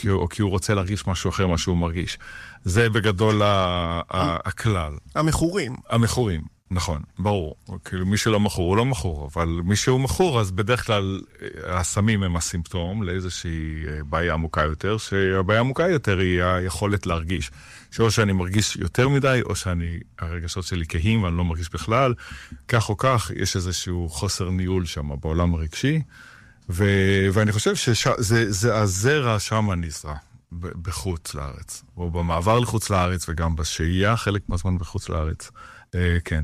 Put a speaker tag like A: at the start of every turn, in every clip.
A: כי הוא רוצה להרגיש משהו אחר, מה שהוא מרגיש. זה בגדול הכלל. המכורים, נכון, ברור. כאילו מי שלא מכור, הוא לא מכור, אבל מי שהוא מכור, אז בדרך כלל הסמים הם הסימפטום לאיזושהי בעיה עמוקה יותר, שהבעיה עמוקה יותר היא היכולת להרגיש. שאו שאני מרגיש יותר מדי, או שהרגשות שלי כהים ואני לא מרגיש בכלל. כך או כך, יש איזשהו חוסר ניהול שם בעולם הרגשי, ואני חושב שזה הזרע שם נזרע, בחוץ לארץ, או במעבר לחוץ לארץ, וגם בשהייה, חלק מהזמן בחוץ לארץ. כן.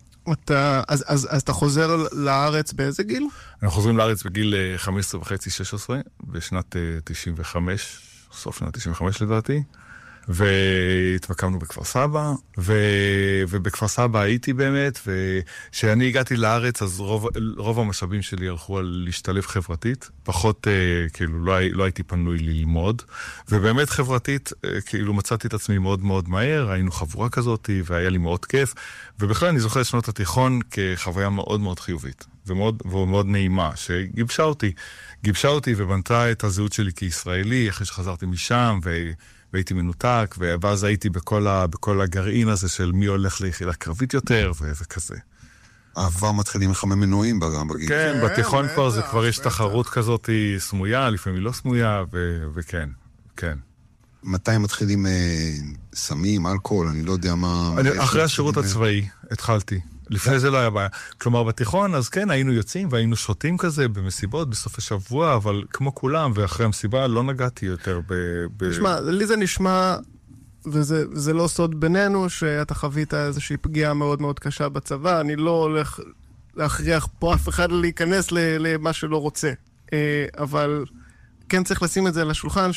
B: אז אתה חוזר לארץ באיזה גיל?
A: אנחנו חוזרים לארץ בגיל 15 וחצי, 16, בשנת 95, סוף שנת 95 לדעתי. והתמקמנו בכפר סבא, ובכפר סבא הייתי באמת, וכשאני הגעתי לארץ, אז רוב המשאבים שלי הלכו על להשתלב חברתית, פחות, כאילו, לא הייתי פנוי ללמוד, ובאמת חברתית, כאילו, מצאתי את עצמי מאוד מאוד מהר, היינו חבורה כזאת, והיה לי מאוד כיף, ובכלל אני זוכר שנות התיכון כחוויה מאוד מאוד חיובית, ומאוד נעימה, גיבשה אותי ובנתה את הזהות שלי כישראלי, אחרי שחזרתי משם, והייתי מנותק, ואז הייתי בכל הגרעין הזה של מי הולך ליחידה קרבית יותר, וכזה.
C: כבר מתחילים לחמם מנועים בגיל.
A: כן, בתיכון כבר זה כבר יש תחרות כזאת סמויה, לפעמים לא סמויה, וכן, כן.
C: מתי מתחילים סמים, אלכוהול, אני לא יודע מה...
A: אחרי השירות הצבאי התחלתי. לפני זה לא היה בעיה. כלומר, בתיכון, אז כן, היינו יוצאים והיינו שותים כזה במסיבות בסוף השבוע, אבל כמו כולם, ואחרי המסיבה לא נגעתי יותר
B: תשמע, לי זה נשמע, וזה לא סוד בינינו, שאתה חווית איזושהי פגיעה מאוד מאוד קשה בצבא, אני לא הולך להכריח פה אף אחד להיכנס למה שלא רוצה. אבל כן צריך לשים את זה על השולחן,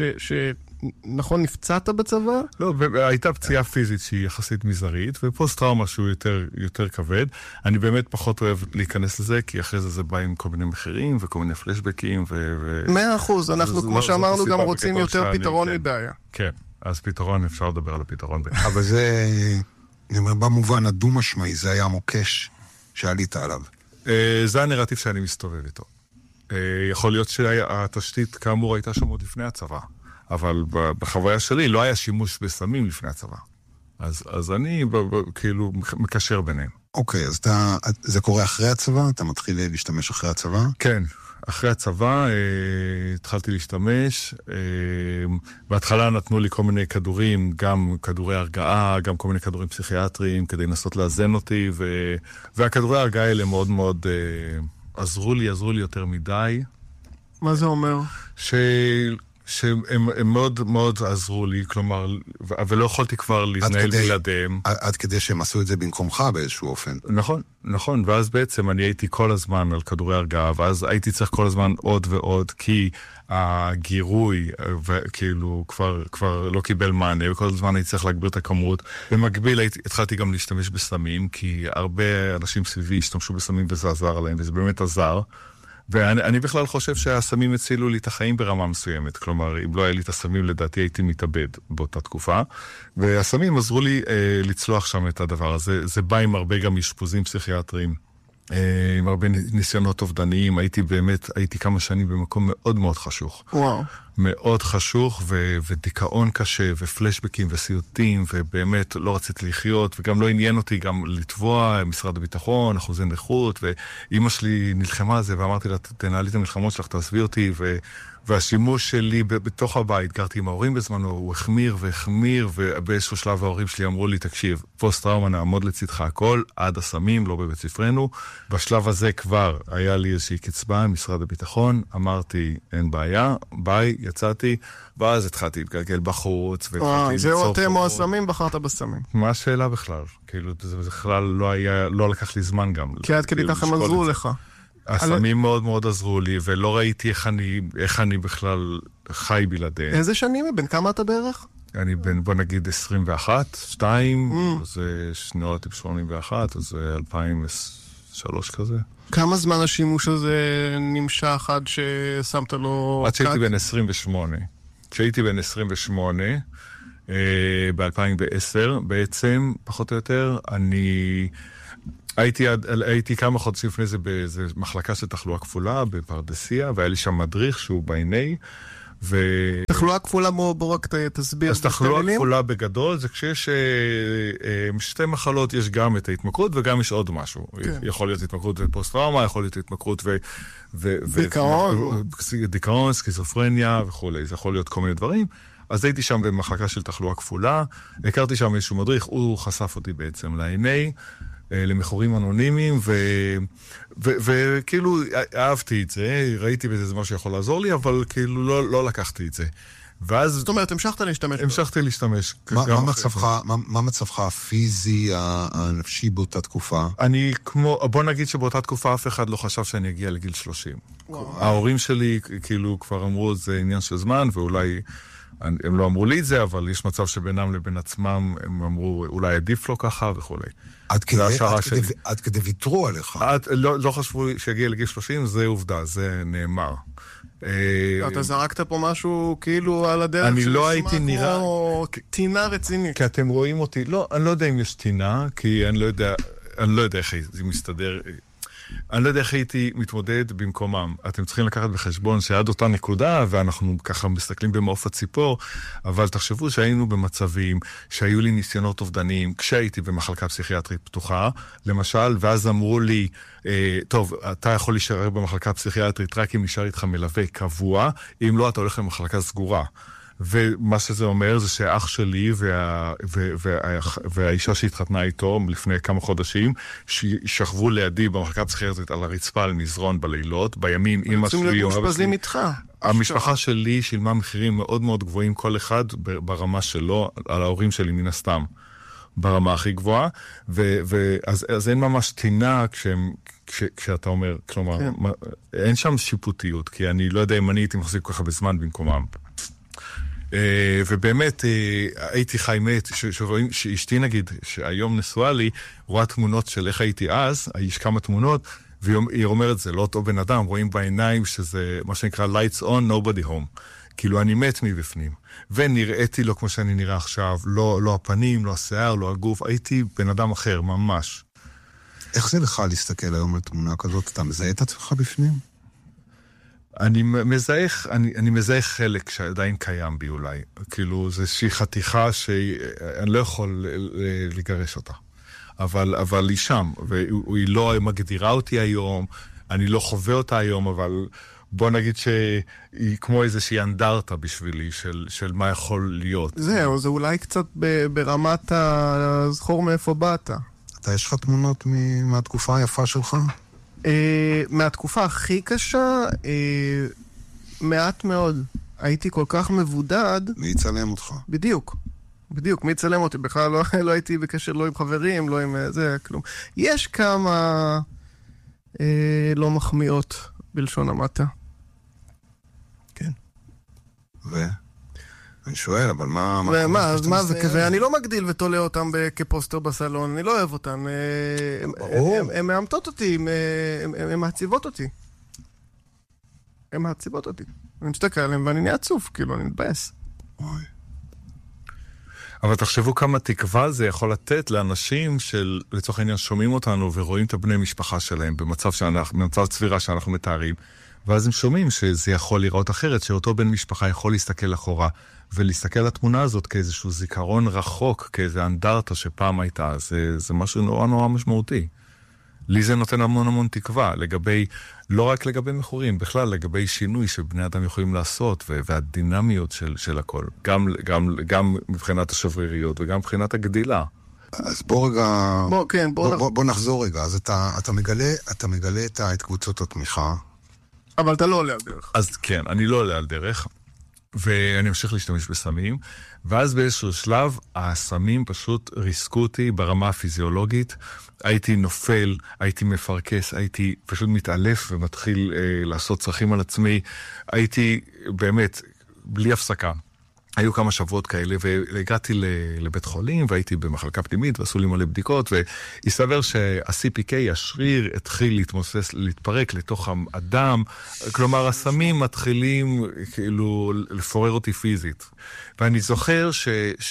B: נכון, נפצעת בצבא?
A: לא, הייתה פציעה פיזית שהיא יחסית מזערית, ופוסט-טראומה שהוא יותר כבד. אני באמת פחות אוהב להיכנס לזה, כי אחרי זה בא עם כל מיני מחירים, וכל מיני פלשבקים,
B: 100%, אנחנו כמו שאמרנו גם רוצים יותר פתרון מבעיה.
A: כן, אז פתרון, אפשר לדבר על הפתרון.
C: אבל זה, אני אומר, במובן הדו-משמעי, זה היה מוקש שעלית עליו.
A: זה הנרטיב שאני מסתובב איתו. יכול להיות שהתשתית כאמור הייתה שם עוד לפני הצבא. אבל בחוויה שלי לא היה שימוש בסמים לפני הצבא. אז אני כאילו מקשר ביניהם.
C: אוקיי, אז זה קורה אחרי הצבא? אתה מתחיל להשתמש אחרי הצבא?
A: כן, אחרי הצבא התחלתי להשתמש. בהתחלה נתנו לי כל מיני כדורים, גם כדורי הרגעה, גם כל מיני כדורים פסיכיאטריים, כדי לנסות לאזן אותי, והכדורי הרגעה האלה מאוד מאוד עזרו לי יותר מדי.
B: מה זה אומר?
A: שהם מאוד מאוד עזרו לי, כלומר, ולא יכולתי כבר להתנהל בלעדיהם.
C: עד כדי שהם עשו את זה במקומך באיזשהו אופן.
A: נכון, ואז בעצם אני הייתי כל הזמן על כדורי הרגעה, ואז הייתי צריך כל הזמן עוד ועוד, כי הגירוי, כאילו, כבר לא קיבל מענה, וכל הזמן הייתי צריך להגביר את הכמות. במקביל התחלתי גם להשתמש בסמים, כי הרבה אנשים סביבי השתמשו בסמים וזה עזר עליהם, וזה באמת עזר. ואני בכלל חושב שהסמים הצילו לי את החיים ברמה מסוימת. כלומר, אם לא היה לי את הסמים, לדעתי הייתי מתאבד באותה תקופה. והסמים עזרו לי לצלוח שם את הדבר הזה. זה בא עם הרבה גם אשפוזים פסיכיאטריים, עם הרבה ניסיונות אובדניים. הייתי כמה שנים במקום מאוד מאוד חשוך.
B: וואו.
A: מאוד חשוך ודיכאון קשה ופלשבקים וסיוטים, ובאמת לא רציתי לחיות, וגם לא עניין אותי גם לתבוע משרד הביטחון, אחוזי נכות, ואמא שלי נלחמה על זה, ואמרתי לה, תנהלי את המלחמות שלך, תעזבי אותי, והשימוש שלי בתוך הבית, גרתי עם ההורים בזמנו, הוא החמיר, ובאיזשהו שלב ההורים שלי אמרו לי, תקשיב, פוסט-טראומה נעמוד לצדך הכל, עד הסמים, לא בבית ספרנו. בשלב הזה כבר היה לי איזושהי קצבה, משרד הביטחון, אמרתי, אין בעיה, ביי, יצאתי, ואז התחלתי להתגלגל בחוץ,
B: זהו אתם או הסמים, בחרת בסמים.
A: מה השאלה בכלל? כאילו, זה בכלל לא לקח לי זמן גם.
B: כי עד כדי כך הם עזרו לך.
A: הסמים מאוד מאוד עזרו לי, ולא ראיתי איך אני בכלל חי בלעדיהם.
B: איזה שנים? בין כמה אתה בערך?
A: אני בין, בוא נגיד, 21, 2, זה שנות 81, אז זה 2003 כזה.
B: כמה זמן השימוש הזה נמשך עד ששמת לו...
A: עד שהייתי בין 28. כשהייתי בין 28, ב-2010, בעצם, פחות או יותר, הייתי כמה חודשים לפני זה באיזו מחלקה של תחלואה כפולה בפרדסיה, והיה לי שם מדריך שהוא בעיני,
B: תחלואה כפולה, בוא רק תסביר.
A: אז תחלואה כפולה בגדול, זה כשיש שתי מחלות, יש גם את ההתמכרות וגם יש עוד משהו. יכול להיות התמכרות ופוסט-טראומה, יכול להיות התמכרות דיכאון, סכיזופרניה וכו'. זה יכול להיות כל מיני דברים. אז הייתי שם במחלקה של תחלואה כפולה, הכרתי שם איזשהו מדריך, הוא חשף אותי בעצם ל-NA, למכורים אנונימיים, וכאילו אהבתי את זה, ראיתי בזה משהו שיכול לעזור לי, אבל כאילו לא לקחתי את זה. ואז...
B: זאת אומרת, המשכת להשתמש?
A: המשכתי להשתמש.
C: מה מצבך הפיזי, הנפשי באותה תקופה?
A: בוא נגיד שבאותה תקופה אף אחד לא חשב שאני אגיע לגיל 30. ההורים שלי כאילו כבר אמרו, זה עניין של זמן, ואולי... הם לא אמרו לי את זה, אבל יש מצב שבינם לבין עצמם, הם אמרו, אולי עדיף לו ככה וכו'.
C: עד כדי ויתרו עליך.
A: לא חשבו שיגיע לגיל 30, זה עובדה, זה נאמר.
B: אתה זרקת פה משהו כאילו על הדרך,
A: אני לא הייתי נראה...
B: כמו טינה רצינית.
A: כי אתם רואים אותי, לא, אני לא יודע אם יש טינה, כי אני לא יודע איך זה מסתדר... אני לא יודע איך הייתי מתמודד במקומם. אתם צריכים לקחת בחשבון שעד אותה נקודה, ואנחנו ככה מסתכלים במעוף הציפור, אבל תחשבו שהיינו במצבים, שהיו לי ניסיונות אובדניים, כשהייתי במחלקה פסיכיאטרית פתוחה, למשל, ואז אמרו לי, טוב, אתה יכול להישאר במחלקה פסיכיאטרית רק אם נשאר איתך מלווה קבוע, אם לא, אתה הולך למחלקה סגורה. ומה שזה אומר זה שאח שלי והאישה שהתחתנה איתו לפני כמה חודשים, שכבו לידי במחלקה פסיכיאטרית על הרצפה על מזרון בלילות, בימים אמא שלי...
B: מאושפזים איתך.
A: המשפחה שלי שילמה מחירים מאוד מאוד גבוהים, כל אחד ברמה שלו, על ההורים שלי מן הסתם, ברמה הכי גבוהה, אז אין ממש טינה כשאתה אומר, כלומר, אין שם שיפוטיות, כי אני לא יודע אם אני הייתי מחזיק ככה בזמן במקומם. ובאמת הייתי חי מת, שאשתי נגיד, שהיום נשואה לי, רואה תמונות של איך הייתי אז, יש כמה תמונות, והיא אומרת, זה לא אותו בן אדם, רואים בעיניים שזה מה שנקרא lights on, nobody home. כאילו אני מת מבפנים. ונראיתי לו כמו שאני נראה עכשיו, לא הפנים, לא השיער, לא הגוף, הייתי בן אדם אחר, ממש.
C: איך זה לך להסתכל היום על תמונה כזאת? אתה מזהה את עצמך בפנים?
A: אני מזהה חלק שעדיין קיים בי אולי. כאילו, זה איזושהי חתיכה שאני לא יכול לגרש אותה. אבל היא שם, והיא לא מגדירה אותי היום, אני לא חווה אותה היום, אבל בוא נגיד שהיא כמו איזושהי אנדרטה בשבילי, של מה יכול להיות.
B: זהו, זה אולי קצת ברמת הזכור מאיפה באת.
C: אתה יש לך תמונות מהתקופה היפה שלך?
B: מהתקופה הכי קשה, מעט מאוד. הייתי כל כך מבודד. מי
C: יצלם אותך?
B: בדיוק, מי יצלם אותי? בכלל לא הייתי בקשר לא עם חברים, לא עם זה, כלום. יש כמה לא מחמיאות בלשון המעטה.
C: כן. אני שואל, אבל מה
B: זה כזה? אני לא מגדיל ותולה אותם כפוסטר בסלון, אני לא אוהב אותם. הן מאמתות אותי, הן מעציבות אותי. אני מסתכל עליהם ואני נהיה עצוב, כאילו, אני מתבאס.
A: אבל תחשבו כמה תקווה זה יכול לתת לאנשים של, לצורך העניין, שומעים אותנו ורואים את הבני משפחה שלהם במצב צבירה שאנחנו מתארים, ואז הם שומעים שזה יכול לראות אחרת, שאותו בן משפחה יכול להסתכל אחורה, ולהסתכל על התמונה הזאת כאיזשהו זיכרון רחוק, כאיזו אנדרטה שפעם הייתה, זה משהו נורא נורא משמעותי. לי זה נותן המון המון תקווה, לא רק לגבי מכורים, בכלל לגבי שינוי שבני אדם יכולים לעשות, והדינמיות של הכל, גם מבחינת השבריריות וגם מבחינת הגדילה.
C: אז בוא נחזור רגע. אז אתה מגלה את קבוצות התמיכה.
B: אבל אתה לא עולה על דרך.
A: אז כן, אני לא עולה על דרך, ואני ממשיך להשתמש בסמים, ואז באיזשהו שלב, הסמים פשוט ריסקו אותי ברמה הפיזיולוגית, הייתי נופל, הייתי מפרקס, הייתי פשוט מתעלף ומתחיל לעשות צרכים על עצמי, הייתי באמת בלי הפסקה. היו כמה שבועות כאלה, והגעתי לבית חולים, והייתי במחלקה פנימית, ועשו לי מלא בדיקות, והסתבר שה-CPK, השריר, התחיל להתפרק לתוך הדם, כלומר, הסמים מתחילים כאילו לפורר אותי פיזית. ואני זוכר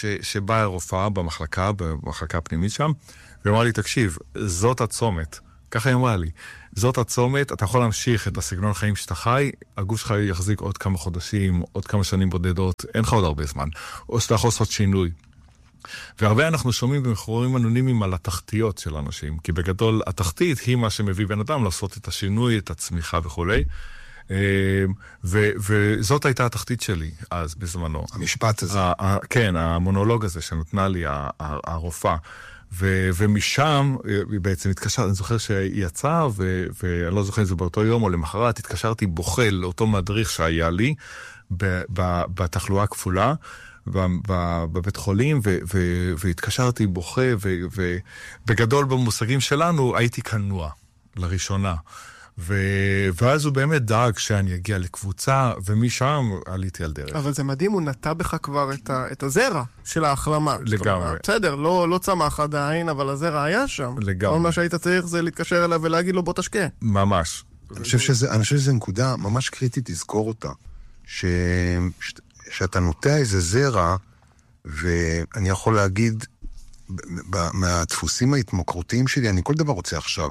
A: שבאה הרופאה במחלקה הפנימית שם, ואמרה לי, תקשיב, זאת הצומת, ככה היא אמרה לי. זאת הצומת, אתה יכול להמשיך את הסגנון חיים שאתה חי, הגוף שלך יחזיק עוד כמה חודשים, עוד כמה שנים בודדות, אין לך עוד הרבה זמן. או שאתה יכול לעשות שינוי. והרבה אנחנו שומעים במחקרים אנונימיים על התחתיות של אנשים, כי בגדול התחתית היא מה שמביא בן אדם לעשות את השינוי, את הצמיחה וכו'. וזאת הייתה התחתית שלי אז בזמנו.
C: המשפט הזה.
A: כן, המונולוג הזה שנתנה לי הרופאה. ומשם היא בעצם התקשרת, אני זוכר שהיא יצאה, ואני לא זוכר אם זה באותו יום או למחרת, התקשרתי בוכה לאותו מדריך שהיה לי בתחלואה הכפולה, בבית חולים, והתקשרתי בוכה, ובגדול במושגים שלנו הייתי כנוע לראשונה. ואז הוא באמת דאג שאני אגיע לקבוצה, ומשם עליתי על דרך.
B: אבל זה מדהים, הוא נטע בך כבר את הזרע של ההחלמה.
A: לגמרי.
B: בסדר, לא צמח עדיין, אבל הזרע היה שם.
A: לגמרי.
B: כל מה שהיית צריך זה להתקשר אליו ולהגיד לו בוא תשקה.
A: ממש.
C: אני חושב שזו נקודה ממש קריטית לזכור אותה. שאתה נוטע איזה זרע, ואני יכול להגיד, מהדפוסים ההתמכרותיים שלי, אני כל דבר רוצה עכשיו.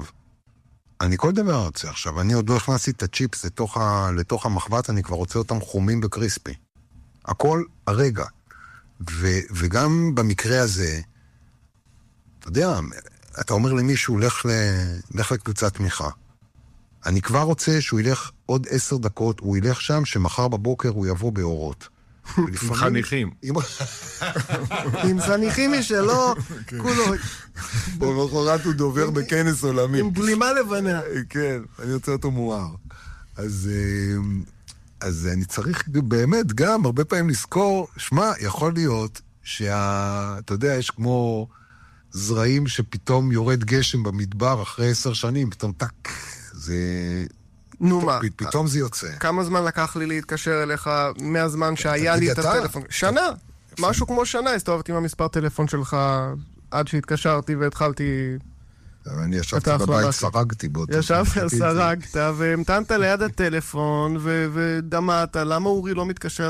C: אני עוד לא הכנסתי את הצ'יפס לתוך המחבת, אני כבר רוצה אותם חומים וקריספי. הכל הרגע. וגם במקרה הזה, אתה יודע, אתה אומר למישהו, לך לקבוצת תמיכה. אני כבר רוצה שהוא ילך עוד 10 דקות, הוא ילך שם, שמחר בבוקר הוא יבוא באורות.
A: עם חניכים.
B: עם חניכים משלו, כולו.
C: במחרת הוא דובר בכנס עולמי.
B: עם גלימה לבנה.
C: כן, אני רוצה אותו מואר. אז אני צריך באמת גם הרבה פעמים לזכור, שמע, יכול להיות אתה יודע, יש כמו זרעים שפתאום יורד גשם במדבר אחרי 10 שנים, פתאום טק, זה...
B: נו מה?
C: פתאום זה יוצא.
B: כמה זמן לקח לי להתקשר אליך מהזמן שהיה לי את הטלפון? שנה. משהו כמו שנה הסתובבתי עם המספר טלפון שלך עד שהתקשרתי והתחלתי...
C: אני ישבתי בבית, סרגתי באותו...
B: ישבת, סרגת, והמתנת ליד הטלפון ודמעת, למה אורי לא מתקשר?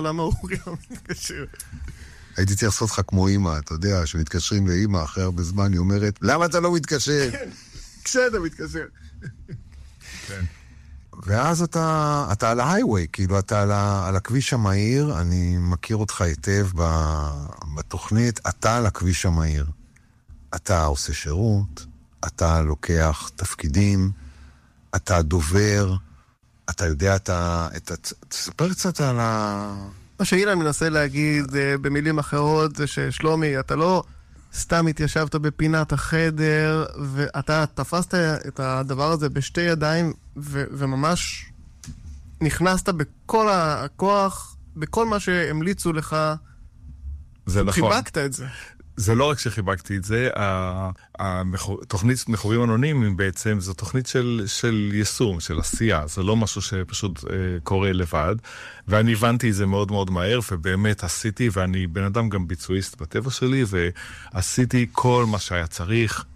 C: הייתי צריך לעשות לך כמו אמא, אתה יודע, שמתקשרים לאמא אחרי הרבה זמן, היא אומרת, למה אתה לא מתקשר?
B: כשאתה מתקשר.
A: כן.
C: ואז אתה על ההייווי, כאילו אתה על הכביש המהיר, אני מכיר אותך היטב בתוכנית, אתה על הכביש המהיר. אתה עושה שירות, אתה לוקח תפקידים, אתה דובר, אתה יודע, תספר קצת על
B: מה שאילן מנסה להגיד במילים אחרות, זה ששלומי, אתה לא סתם התיישבת בפינת החדר, ואתה תפסת את הדבר הזה בשתי ידיים, וממש נכנסת בכל הכוח, בכל מה שהמליצו לך,
A: זה נכון.
B: חיבקת את זה.
A: זה לא רק שחיבקתי את זה, תוכנית מכורים אנונימיים בעצם, זו תוכנית של יישום, של עשייה, זה לא משהו שפשוט קורה לבד, ואני הבנתי את זה מאוד מאוד מהר, ובאמת עשיתי, ואני בן אדם גם ביצועיסט בטבע שלי, ועשיתי כל מה שהיה צריך,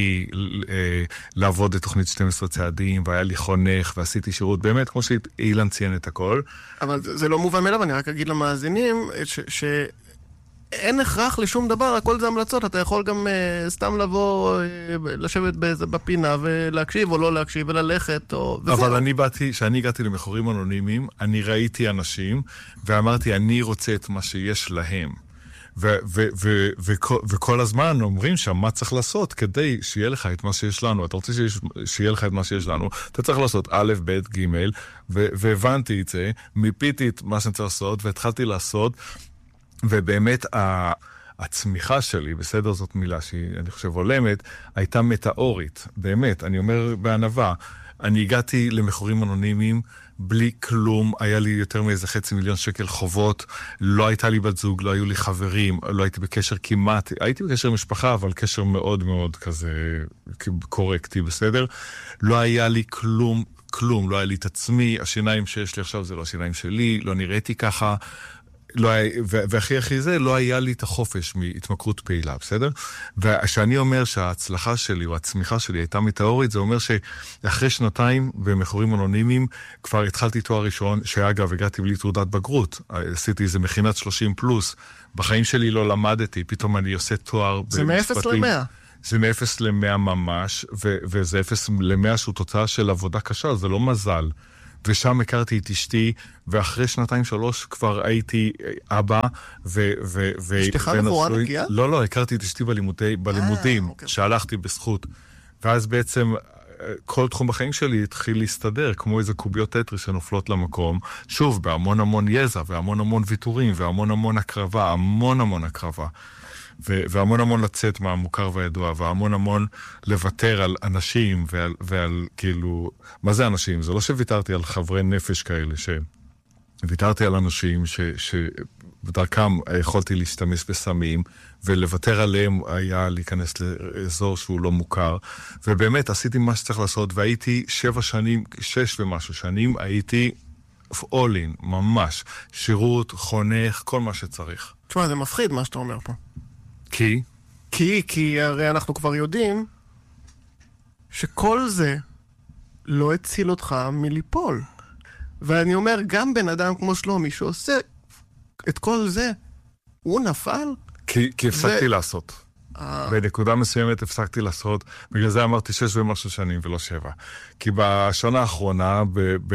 A: לעבוד את תוכנית 12 צעדים, והיה לי חונך, ועשיתי שירות, באמת, כמו שאילן ציין את הכל.
B: אבל זה לא מובן מאליו, אני רק אגיד למאזינים, אין הכרח לשום דבר, הכל זה המלצות, אתה יכול גם סתם לבוא, לשבת בפינה ולהקשיב או לא להקשיב וללכת
A: אבל כשאני הגעתי למכורים אנונימיים, אני ראיתי אנשים ואמרתי, אני רוצה את מה שיש להם. וכל הזמן אומרים שם מה צריך לעשות כדי שיהיה לך את מה שיש לנו. אתה רוצה שיהיה לך את מה שיש לנו, אתה צריך לעשות א', ב', ג', והבנתי את זה, מיפיתי את מה שאני צריך לעשות והתחלתי לעשות, ובאמת הצמיחה שלי, בסדר, זאת מילה שאני חושב עולמת, הייתה מטאורית, באמת, אני אומר בענווה. אני הגעתי למכורים אנונימיים בלי כלום, היה לי יותר מאיזה 500,000 שקל חובות, לא הייתה לי בת זוג, לא היו לי חברים, לא הייתי בקשר כמעט, הייתי בקשר עם משפחה, אבל קשר מאוד מאוד כזה קורקטי, בסדר? לא היה לי כלום, לא היה לי את עצמי, השיניים שיש לי עכשיו זה לא השיניים שלי, לא נראיתי ככה, והכי זה, לא היה לי את החופש מהתמכרות פעילה, בסדר? וכשאני אומר שההצלחה שלי או הצמיחה שלי הייתה מטאורית, זה אומר שאחרי 2 במכורים אנונימיים, כבר התחלתי תואר ראשון, שאגב, הגעתי בלי תעודת בגרות, עשיתי איזה מכינת 30 פלוס, בחיים שלי לא למדתי, פתאום אני עושה תואר
B: זה מ-0 ל-100.
A: זה מ-0 ל-100 ממש, וזה 0 ל-100 שהוא תוצאה של עבודה קשה, זה לא מזל. ושם הכרתי את אשתי, ואחרי 2-3 כבר הייתי אבא,
B: אשתך בחורה נקייה?
A: לא, הכרתי את אשתי בלימודים, שהלכתי בזכות. ואז בעצם כל תחום בחיים שלי התחיל להסתדר, כמו איזה קוביות טטרי שנופלות למקום, שוב, בהמון יזע, והמון ויתורים, והמון הקרבה, המון הקרבה. והמון לצאת מהמוכר והידוע, והמון לוותר על אנשים, ועל כאילו, מה זה אנשים? זה לא שוויתרתי על חברי נפש כאלה, שוויתרתי על אנשים שבדרכם יכולתי להשתמש בסמים, ולוותר עליהם היה להיכנס לאזור שהוא לא מוכר, ובאמת עשיתי מה שצריך לעשות, והייתי 6 ומשהו שנים, הייתי all in, ממש, שירות, חונך, כל מה שצריך.
B: תשמע, זה מפחיד מה שאתה אומר פה.
A: כי
B: הרי אנחנו כבר יודעים שכל זה לא הציל אותך מליפול. ואני אומר, גם בן אדם כמו שלומי שעושה את כל זה, הוא נפל?
A: כי הפסקתי לעשות. בנקודה מסוימת הפסקתי לעשות, בגלל זה אמרתי 6 ומשהו שנים ולא 7. כי בשנה האחרונה,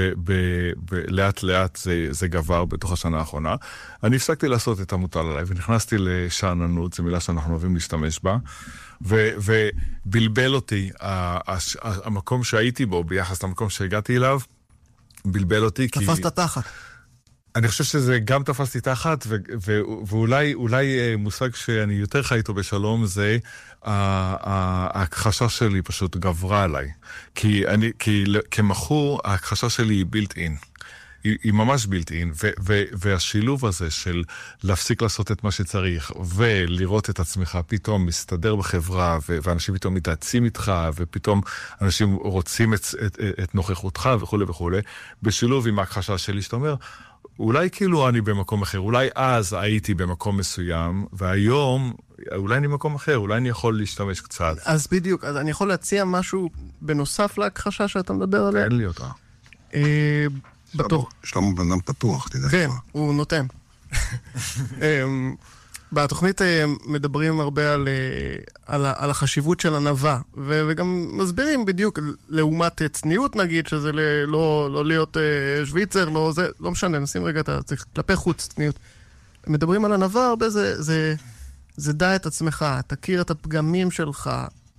A: לאט זה גבר בתוך השנה האחרונה, אני הפסקתי לעשות את המוטל עליי, ונכנסתי לשעננות, זו מילה שאנחנו אוהבים להשתמש בה, ובלבל אותי, המקום שהייתי בו, ביחס למקום שהגעתי אליו, בלבל אותי כי...
B: תפסת תחת.
A: אני חושב שזה גם תפסתי תחת, ואולי מושג שאני יותר חי איתו בשלום, זה ההכחשה שלי פשוט גברה עליי. כי כמחור, ההכחשה שלי היא בילט אין. היא ממש בילט אין, והשילוב הזה של להפסיק לעשות את מה שצריך, ולראות את עצמך פתאום מסתדר בחברה, ואנשים פתאום מתעצים איתך, ופתאום אנשים רוצים את נוכחותך וכו', בשילוב עם ההכחשה שלי, שאתה אומר, אולי כאילו אני במקום אחר, אולי אז הייתי במקום מסוים, והיום אולי אני במקום אחר, אולי אני יכול להשתמש קצת.
B: אז בדיוק, אז אני יכול להציע משהו בנוסף להכחשה שאתה מדבר עליה?
A: אין לי אותה.
C: שלמה בן אדם פתוח, תדע.
B: כן, הוא נותן. בתוכנית מדברים הרבה על החשיבות של ענווה, וגם מסבירים בדיוק, לעומת צניעות נגיד, שזה לא להיות שוויצר, לא משנה, נשים רגע, צריך כלפי חוץ צניעות. מדברים על ענווה הרבה, זה דע את עצמך, תכיר את הפגמים שלך,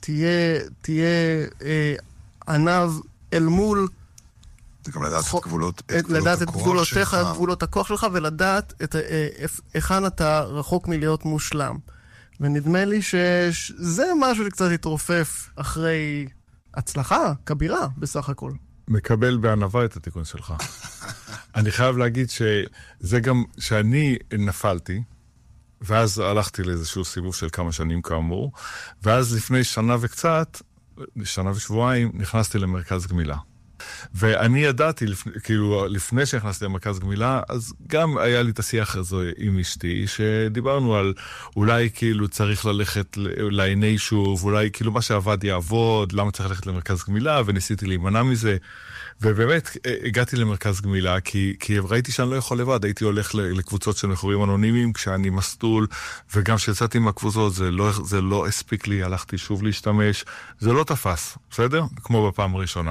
B: תהיה ענב אל מול...
C: זה גם לדעת
B: לדעת את גבולותיך, את גבולות הכוח שלך, ולדעת היכן אתה רחוק מלהיות מושלם. ונדמה לי שזה משהו שקצת התרופף אחרי הצלחה כבירה בסך הכל.
A: מקבל בענווה את התיקון שלך. אני חייב להגיד שזה גם שאני נפלתי, ואז הלכתי לאיזשהו סיבוב של כמה שנים כאמור, ואז לפני שנה וקצת, שנה ושבועיים, נכנסתי למרכז גמילה. ואני ידעתי, כאילו, לפני שנכנסתי למרכז גמילה, אז גם היה לי את השיח הזה עם אשתי, שדיברנו על אולי כאילו צריך ללכת לעיני שוב, אולי כאילו מה שעבד יעבוד, למה צריך ללכת למרכז גמילה, וניסיתי להימנע מזה. ובאמת הגעתי למרכז גמילה, כי ראיתי שאני לא יכול לבד, הייתי הולך לקבוצות של מכורים אנונימיים, כשאני מסטול, וגם כשיצאתי מהקבוצות, זה לא הספיק לי, הלכתי שוב להשתמש, זה לא תפס, בסדר? כמו בפעם הראשונה.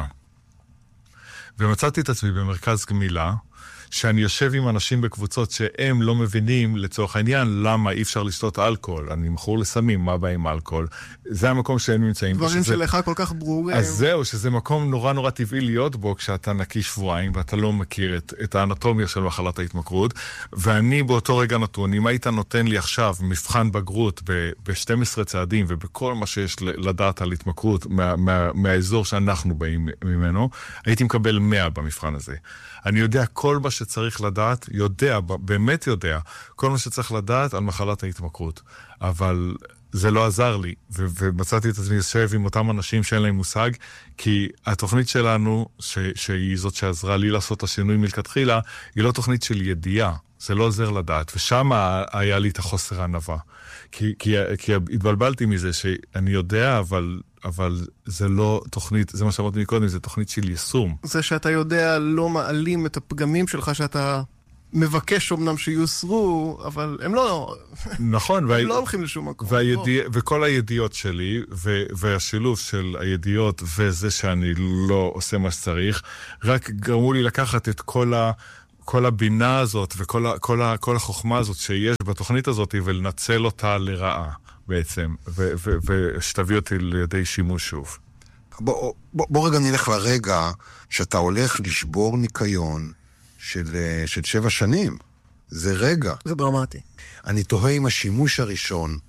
A: ומצאתי את עצמי במרכז גמילה, שאני יושב עם אנשים בקבוצות שהם לא מבינים לצורך העניין למה אי אפשר לשתות אלכוהול. אני מכור לסמים, מה בא עם אלכוהול? זה המקום שהם נמצאים.
B: דברים שלך כל כך ברורים.
A: אז זהו, שזה מקום נורא טבעי להיות בו כשאתה נקי שבועיים ואתה לא מכיר את האנטומיה של מחלת ההתמכרות. ואני באותו רגע נתון, אם היית נותן לי עכשיו מבחן בגרות ב-12 צעדים ובכל מה שיש לדעת על התמכרות מהאזור שאנחנו באים ממנו, הייתי מקבל 100 במבחן הזה. אני יודע כל מה שצריך לדעת, באמת יודע, כל מה שצריך לדעת על מחלת ההתמכרות. אבל זה לא עזר לי, ומצאתי את עצמי יושב עם אותם אנשים שאין להם מושג, כי התוכנית שלנו, שהיא זאת שעזרה לי לעשות את השינוי מלכתחילה, היא לא תוכנית של ידיעה, זה לא עוזר לדעת, ושם היה לי את החוסר הענווה. כי התבלבלתי מזה שאני יודע, אבל זה לא תוכנית, זה מה שאמרתי מקודם, זה תוכנית של יישום.
B: זה שאתה יודע לא מעלים את הפגמים שלך, שאתה מבקש אומנם שיוסרו, אבל הם לא...
A: נכון.
B: הם לא הולכים לשום מקום.
A: וכל הידיעות שלי, והשילוב של הידיעות וזה שאני לא עושה מה שצריך, רק גרמו לי לקחת את כל הבינה הזאת וכל החוכמה הזאת שיש בתוכנית הזאת ולנצל אותה לרעה בעצם, ושתביא אותי לידי שימוש שוב.
C: בוא רגע נלך לרגע שאתה הולך לשבור ניקיון של 7 שנים. זה רגע.
B: זה דרמטי.
C: אני תוהה עם השימוש הראשון,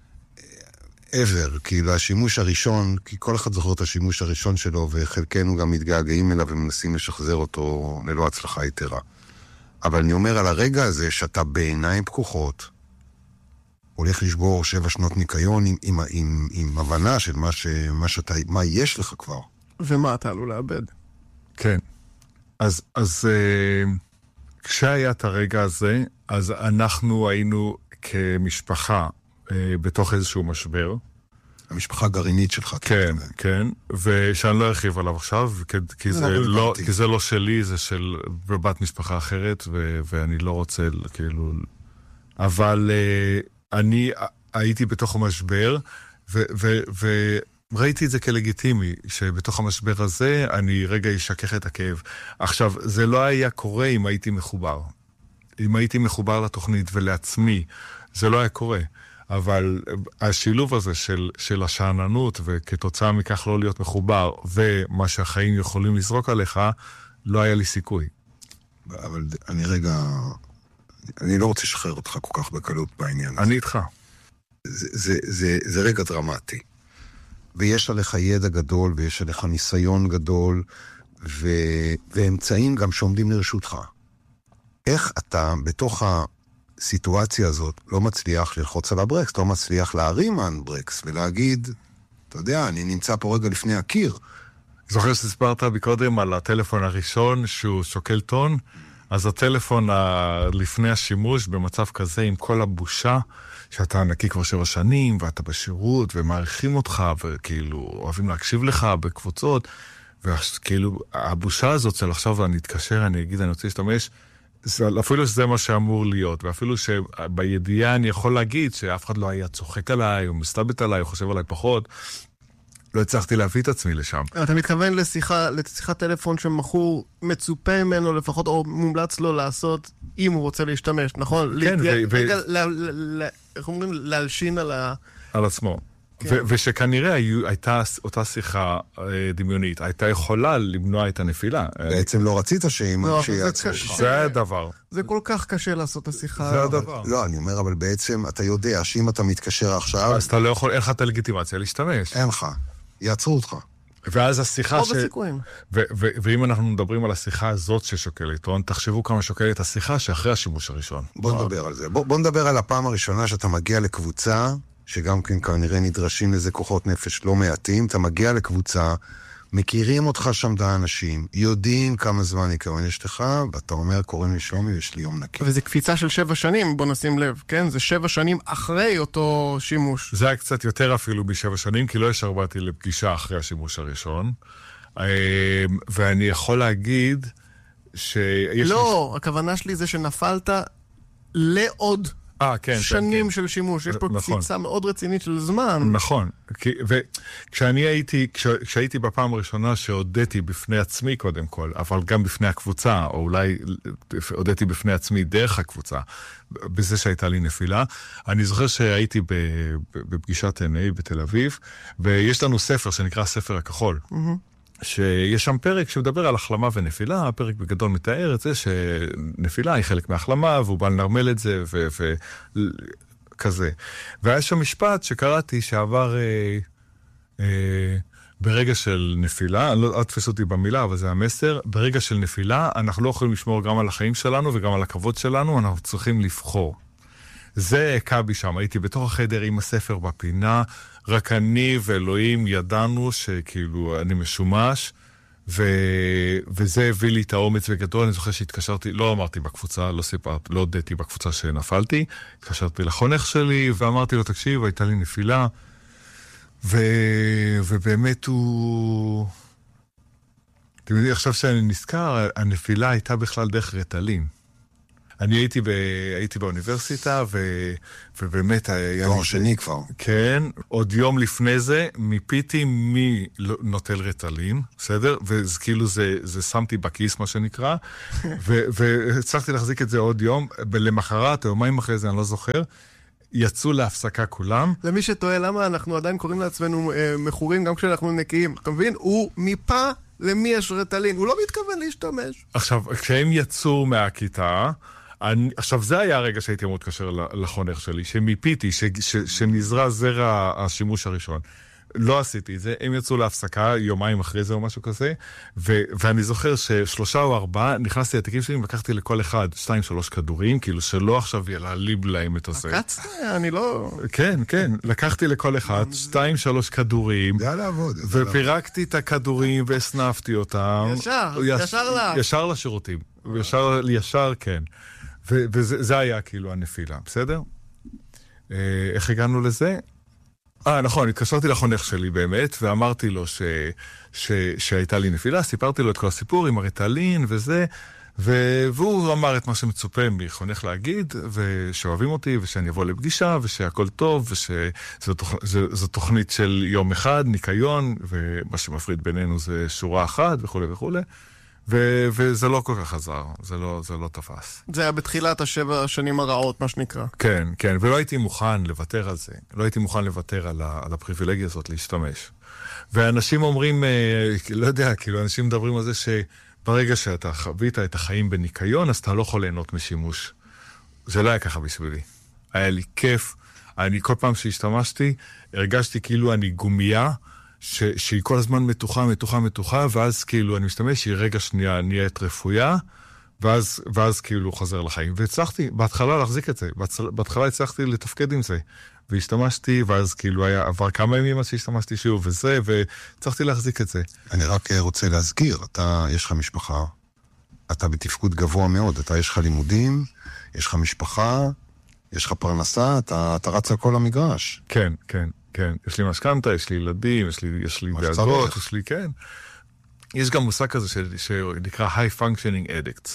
C: כאילו השימוש הראשון, כי כל אחד זוכר את השימוש הראשון שלו, וחלקנו גם מתגעגעים אליו ומנסים לשחזר אותו ללא הצלחה יתרה. אבל אני אומר על הרגע הזה שאתה בעיניים פקוחות, הולך לשבור 7 שנות ניקיון עם הבנה של מה יש לך כבר.
B: ומה אתה עלול לאבד.
A: כן. אז כשהיה את הרגע הזה, אז אנחנו היינו כמשפחה בתוך איזשהו משבר.
C: המשפחה הגרעינית שלך.
A: כן, כן. ושאני לא ארחיב עליו עכשיו, כי זה לא שלי, זה של בת משפחה אחרת, ואני לא רוצה כאילו... אבל אני הייתי בתוך המשבר, וראיתי את זה כלגיטימי, שבתוך המשבר הזה אני רגע אשכח את הכאב. עכשיו, זה לא היה קורה אם הייתי מחובר. אם הייתי מחובר לתוכנית ולעצמי, זה לא היה קורה. אבל השילוב הזה של השעננות, וכתוצאה מכך לא להיות מחובר, ומה שהחיים יכולים לזרוק עליך, לא היה לי סיכוי.
C: אבל אני לא רוצה לשחרר אותך כל כך בקלות בעניין הזה.
A: אני איתך.
C: זה רגע דרמטי. ויש עליך ידע גדול, ויש עליך ניסיון גדול, ואמצעים גם שעומדים לרשותך. איך אתה בתוך הסיטואציה הזאת לא מצליח ללחוץ על הברקס, לא מצליח להרים מהברקס ולהגיד, אתה יודע, אני נמצא פה רגע לפני הקיר.
A: זוכר שספרת בקודם על הטלפון הראשון שהוא שוקל טון, אז הטלפון לפני השימוש במצב כזה עם כל הבושה, שאתה נקי כבר 7 שנים, ואתה בשירות, ומעריכים אותך, וכאילו אוהבים להקשיב לך בקבוצות, וכאילו הבושה הזאת של עכשיו אני אתקשר, אני אגיד, אני רוצה להשתמש, אפילו שזה מה שאמור להיות, ואפילו שבידיעה אני יכול להגיד שאף אחד לא היה צוחק עליי, או מסתלבט עליי, או חושב עליי פחות, לא הצלחתי להביא את עצמי לשם.
B: אתה מתכוון לשיחת טלפון שמכור מצופה ממנו לפחות, או מומלץ לו לעשות, אם הוא רוצה להשתמש, נכון?
A: כן,
B: איך אומרים? להלשין
A: על עצמו. ושכנראה הייתה אותה שיחה דמיונית, הייתה יכולה למנוע את הנפילה.
C: בעצם לא רצית שיעצרו.
A: זה הדבר.
B: זה כל כך קשה לעשות את השיחה.
A: זה הדבר.
C: לא, אני אומר, אבל בעצם אתה יודע שאם אתה מתקשר עכשיו...
A: אז אתה לא יכול, אין לך את הלגיטימציה להשתמש.
C: אין לך. יעצרו אותך.
A: ואז השיחה
B: רוב הסיכויים.
A: ואם אנחנו מדברים על השיחה הזאת ששוקלת, תחשבו כמה שוקלת השיחה שאחרי השימוש הראשון.
C: בוא נדבר על זה. בוא נדבר על הפעם הראשונה שאתה מגיע לקבוצה, שגם כן כנראה נדרשים לזה כוחות נפש לא מעטים, אתה מגיע לקבוצה, מכירים אותך שם האנשים, יודעים כמה זמן ניקיון יש לך, ואתה אומר, קוראים לי שלומי ויש לי יום נקי.
B: וזה קפיצה של 7 שנים, בוא נשים לב, כן? זה 7 שנים אחרי אותו שימוש.
A: זה היה קצת יותר אפילו ב7 שנים, כי לא השרבתי לפגישה אחרי השימוש הראשון. ואני יכול להגיד שיש...
B: לא, הכוונה שלי זה שנפלת לעוד שנים של שימוש. יש פה קפיצה מאוד רצינית של זמן.
A: נכון. כשהייתי בפעם הראשונה שהודיתי בפני עצמי קודם כל, אבל גם בפני הקבוצה, או אולי הודיתי בפני עצמי דרך הקבוצה, בזה שהייתה לי נפילה, אני זוכר שהייתי בפגישת NA בתל אביב, ויש לנו ספר שנקרא ספר הכחול. שיש שם פרק שמדבר על החלמה ונפילה, הפרק בגדול מתאר את זה שנפילה היא חלק מהחלמה, והוא בא לנרמל את זה, וכזה. והיה שם משפט שקראתי שעבר ברגע של נפילה, לא תפס אותי במילה, אבל זה המסר, ברגע של נפילה אנחנו לא יכולים לשמור גם על החיים שלנו וגם על הכבוד שלנו, אנחנו צריכים לבחור. זה הקע בי שם, הייתי בתוך החדר עם הספר בפינה, רק אני ואלוהים ידענו שכאילו אני משומש, וזה הביא לי את האומץ וגדול. אני זוכר שהתקשרתי, לא אמרתי בקבוצה, לא הודיתי בקבוצה שנפלתי, התקשרתי לחונך שלי ואמרתי לו, תקשיב, הייתה לי נפילה, ובאמת הוא... אתם יודעים, עכשיו שאני נזכר, הנפילה הייתה בכלל דרך רטלין. אני הייתי באוניברסיטה, ובאמת היה...
C: תואר שני כבר.
A: כן, עוד יום לפני זה, מיפיתי מי נוטל רטלין, בסדר? וכאילו זה שמתי בכיס, מה שנקרא, והצלחתי להחזיק את זה עוד יום, למחרת, או יומיים אחרי זה, אני לא זוכר, יצאו להפסקה כולם.
B: למי שטועה, למה אנחנו עדיין קוראים לעצמנו מכורים, גם כשאנחנו נקיים? אתה מבין? הוא מיפה למי יש רטלין, הוא לא מתכוון להשתמש.
A: עכשיו, כשהם יצאו מהכיתה, עכשיו זה היה הרגע שהייתי מאוד קשר לחונך שלי, שמיפיתי, שנזרע זרע השימוש הראשון. לא עשיתי את זה, הם יצאו להפסקה יומיים אחרי זה או משהו כזה, ואני זוכר ש3 או 4 נכנסתי לתיקים שלי, לקחתי לכל אחד 2-3 כדורים, כאילו שלא עכשיו ילהליב להם את הזה.
B: הקצת? אני לא...
A: כן, כן, לקחתי לכל אחד 2-3 כדורים,
C: זה היה לעבוד.
A: ופירקתי את הכדורים והסנפתי אותם. ישר לשירותים. ישר, כן. וזה היה כאילו הנפילה, בסדר? איך הגענו לזה? נכון, התקשרתי לחונך שלי באמת, ואמרתי לו שהייתה לי נפילה, סיפרתי לו את כל הסיפור עם הרטלין וזה, והוא אמר את מה שמצופה מחונך להגיד, ושאוהבים אותי, ושאני אבוא לפגישה, ושהכל טוב, ושזו תוכנית של יום אחד, ניקיון, ומה שמפריד בינינו זה שורה אחת, וכו' וכו'. וזה לא כל כך עזר, זה לא תפס.
B: זה היה בתחילת 7 השנים הרעות, מה שנקרא.
A: כן, כן, ולא הייתי מוכן לוותר על זה. לא הייתי מוכן לוותר על הפריבילגיה הזאת להשתמש. ואנשים אומרים, לא יודע, כאילו, אנשים מדברים על זה שברגע שאתה חווית את החיים בניקיון, אז אתה לא יכול ליהנות משימוש. זה לא היה ככה בשבילי. היה לי כיף. אני כל פעם שהשתמשתי, הרגשתי כאילו אני גומייה, שהיא כל הזמן מתוחה, ואז כאילו אני משתמש, שהיא רגע שנייה נהיית רפויה, ואז כאילו חוזר לחיים. והצלחתי בהתחלה להחזיק את זה, בהתחלה הצלחתי לתפקד עם זה, והשתמשתי, ואז כאילו עבר כמה ימים אז שהשתמשתי שוב, והצלחתי להחזיק את זה.
C: אני רק רוצה להזכיר, יש לך משפחה, אתה בתפקוד גבוה מאוד, יש לך לימודים, יש לך משפחה, יש לך פרנסה, אתה רץ על כל המגרש.
A: כן, כן. כן, יש לי משכנתה, יש לי ילדים, יש לי דאגות, יש לי, כן. יש גם מושג כזה שנקרא high functioning addicts.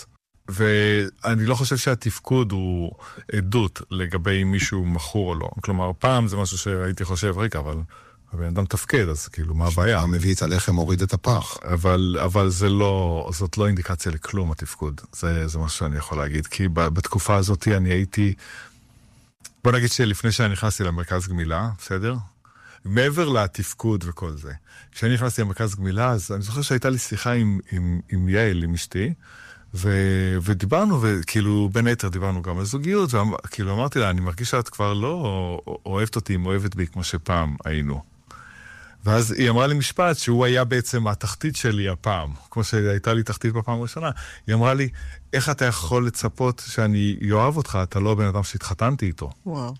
A: ואני לא חושב שהתפקוד הוא עדות לגבי מישהו מכור או לא. כלומר, פעם זה משהו שהייתי חושב, רגע, אבל הבן אדם תפקד, אז כאילו, מה הבעיה?
C: מביא את הלחם, מוריד את הפח.
A: אבל זאת לא אינדיקציה לכלום, התפקוד. זה משהו שאני יכול להגיד. כי בתקופה הזאת אני הייתי... בוא נגיד שלפני שאני נכנסתי למרכז גמילה, בסדר? מעבר לתפקוד וכל זה. כשאני נכנסתי למרכז גמילה, אז אני זוכר שהייתה לי שיחה עם יעל, עם אשתי, ודיברנו, וכאילו בין היתר דיברנו גם על זוגיות, וכאילו אמרתי לה, אני מרגיש שאת כבר לא אוהבת אותי, אוהבת בי כמו שפעם היינו. ואז היא אמרה לי משפט שהוא היה בעצם התחתית שלי הפעם, כמו שהייתה לי תחתית בפעם הראשונה. היא אמרה לי, איך אתה יכול לצפות שאני אוהב אותך, אתה לא בן אדם שהתחתנתי איתו.
B: וואו.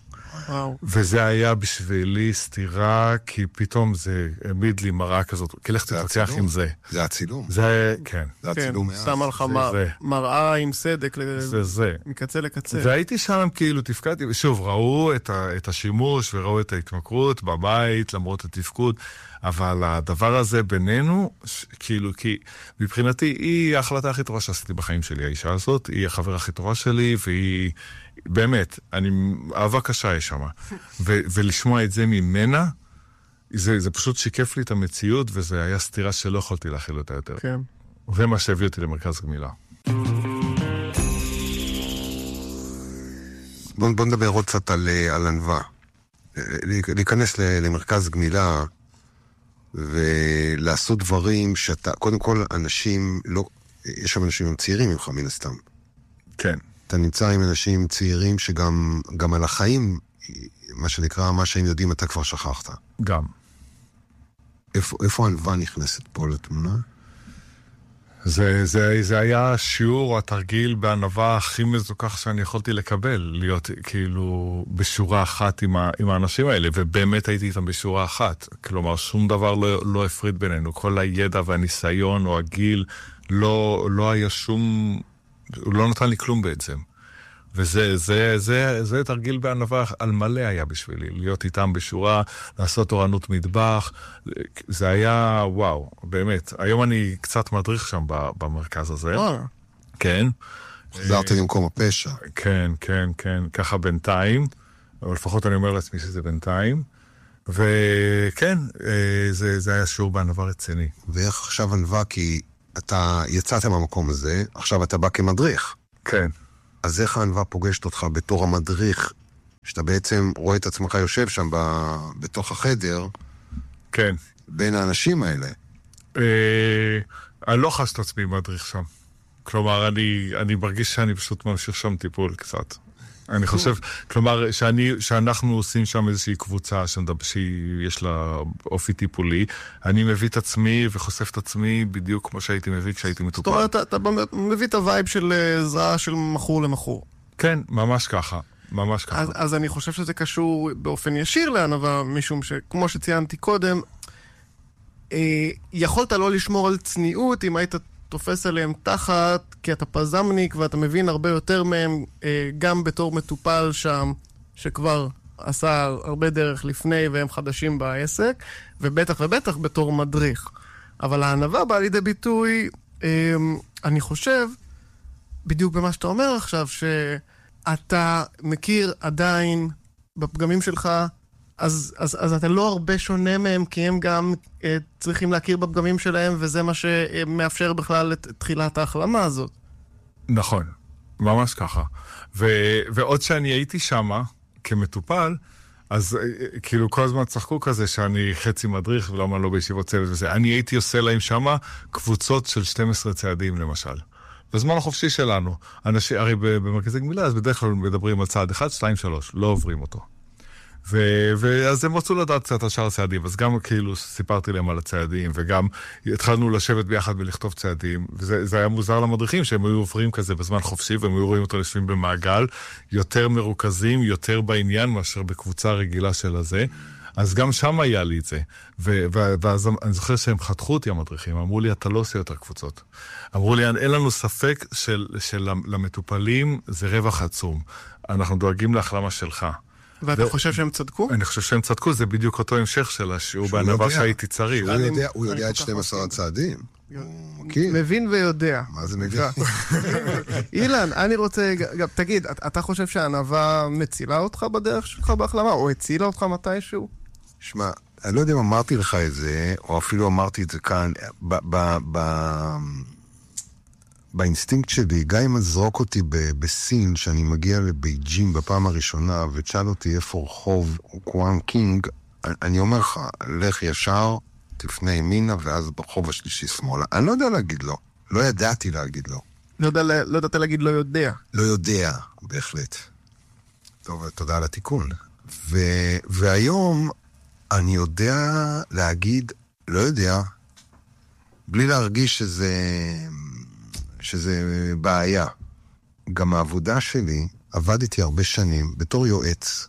A: וזה היה בשבילי סתירה, כי פתאום זה העמיד לי מראה כזאת, כי לך תתפתח עם זה.
C: זה הצילום.
A: זה, כן.
C: זה הצילום מאז.
B: שם לך מראה עם סדק מקצה לקצה.
A: והייתי שם כאילו תפקדתי, ושוב, ראו את השימוש וראו את ההתמכרות בבית, למרות התפקוד, אבל הדבר הזה בינינו, כאילו, כי מבחינתי היא ההחלטה הכי טובה שעשיתי בחיים שלי, האישה הזאת, היא החברה הכי טובה שלי, והיא באמת, אהבה קשה יש שם. ולשמוע את זה ממנה, זה פשוט שיקף לי את המציאות, וזה היה סתירה שלא יכולתי להכיל אותה יותר.
B: כן.
A: ומה שהביא אותי למרכז גמילה.
C: בוא נדבר עוד קצת על ענווה. להיכנס למרכז גמילה, ולעשות דברים שאתה, קודם כל, אנשים לא, יש שם אנשים צעירים ממך מן הסתם.
A: כן.
C: אתה נמצא עם אנשים צעירים שגם על החיים, מה שנקרא, מה שהם יודעים, אתה כבר שכחת.
A: גם.
C: איפה ענווה נכנסת פה לתמונה?
A: זה היה שיעור, התרגיל בענווה הכי מזוכח שאני יכולתי לקבל, להיות כאילו בשורה אחת עם האנשים האלה, ובאמת הייתי איתם בשורה אחת. כלומר, שום דבר לא הפריד בינינו. כל הידע והניסיון או הגיל לא היה שום... הוא לא נתן לי כלום בעצם. וזה תרגיל בענווה על מלא היה בשבילי. להיות איתם בשורה, לעשות תורנות מטבח. זה היה, וואו, באמת. היום אני קצת מדריך שם במרכז הזה. כן.
C: חזרת למקום הפשע.
A: כן, כן, כן, ככה בינתיים, או לפחות אני אומר לעצמי שזה בינתיים, וכן, זה היה שיעור בענווה רציני.
C: ואיך עכשיו ענווה, כי אתה יצאת מהמקום הזה, עכשיו אתה בא כמדריך.
A: כן.
C: אז איך הענווה פוגשת אותך בתור המדריך, שאתה בעצם רואה את עצמך יושב שם בתוך החדר,
A: כן.
C: בין האנשים האלה?
A: אני לא חש את עצמי מדריך שם. כלומר, אני מרגיש שאני פשוט ממשיך שם טיפול קצת. אני חושב, כלומר, שאנחנו עושים שם איזושהי קבוצה שיש לה אופי טיפולי, אני מביא את עצמי וחושף את עצמי בדיוק כמו שהייתי מביא כשהייתי מטופל.
B: זאת אומרת, אתה מביא את הווייב של עזרה של מכור למכור.
A: כן, ממש ככה. ממש ככה.
B: אז אני חושב שזה קשור באופן ישיר לענווה, משום שכמו שציינתי קודם, יכולת לא לשמור על צניעות אם היית תופס עליהם תחת, כי אתה פזמניק ואתה מבין הרבה יותר מהם, גם בתור מטופל שם, שכבר עשה הרבה דרך לפני והם חדשים בעסק, ובטח ובטח בתור מדריך. אבל הענווה באה לידי ביטוי, אני חושב, בדיוק במה שאתה אומר עכשיו, שאתה מכיר עדיין בפגמים שלך, אז אתה לא הרבה שונה מהם, כי הם גם צריכים להכיר בפגמים שלהם, וזה מה שמאפשר בכלל את תחילת ההחלמה הזאת.
A: נכון, ממש ככה. ועוד שאני הייתי שמה, כמטופל, אז כאילו כל הזמן צחקו כזה שאני חצי מדריך, ולמה לא בישיבות צוות וזה. אני הייתי עושה להם שמה קבוצות של 12 צעדים למשל. בזמן החופשי שלנו, אנשים, הרי במרכזי גמילה, אז בדרך כלל מדברים על צעד 1, 2, 3, לא עוברים אותו. ואז הם רצו לדעת קצת על שאר הצעדים, אז גם כאילו סיפרתי להם על הצעדים, וגם התחלנו לשבת ביחד ולכתוב צעדים, וזה היה מוזר למדריכים, שהם היו עוברים כזה בזמן חופשי, והם היו רואים אותו יושבים במעגל, יותר מרוכזים, יותר בעניין, מאשר בקבוצה רגילה של הזה, אז גם שם היה לי את זה, ואז אני זוכר שהם חתכו אותי המדריכים, אמרו לי, אתה לא עושה יותר קבוצות. אמרו לי, אין לנו ספק שלמטופלים זה רווח עצום, אנחנו דואגים להחלמה שלך.
B: ואתה חושב שהם צדקו?
A: אני חושב שהם צדקו, זה בדיוק אותו המשך של השיעור בענווה שהייתי צריך.
C: הוא יודע את 12 הצעדים.
B: מבין ויודע.
C: מה זה מבין?
B: אילן, אני רוצה, תגיד, אתה חושב שהענווה מצילה אותך בדרך שלך בהחלמה, או הצילה אותך מתישהו?
C: שמע, אני לא יודע אם אמרתי לך את זה, או אפילו אמרתי את זה כאן, באינסטינקט שלי, גם אם זרוק אותי בסין, שאני מגיע לבייג'ים בפעם הראשונה, ותשאל אותי איפה רחוב קוואן קינג, אני אומר לך, לך ישר, תפנה ימינה, ואז ברחוב השלישי שמאלה. אני לא יודע להגיד לו. לא ידעתי להגיד לו.
B: לא ידעת להגיד לא יודע.
C: לא יודע, בהחלט. טוב, תודה על התיקון. והיום אני יודע להגיד, לא יודע, בלי להרגיש שזה בעיה. גם העבודה שלי, עבדתי הרבה שנים בתור יועץ,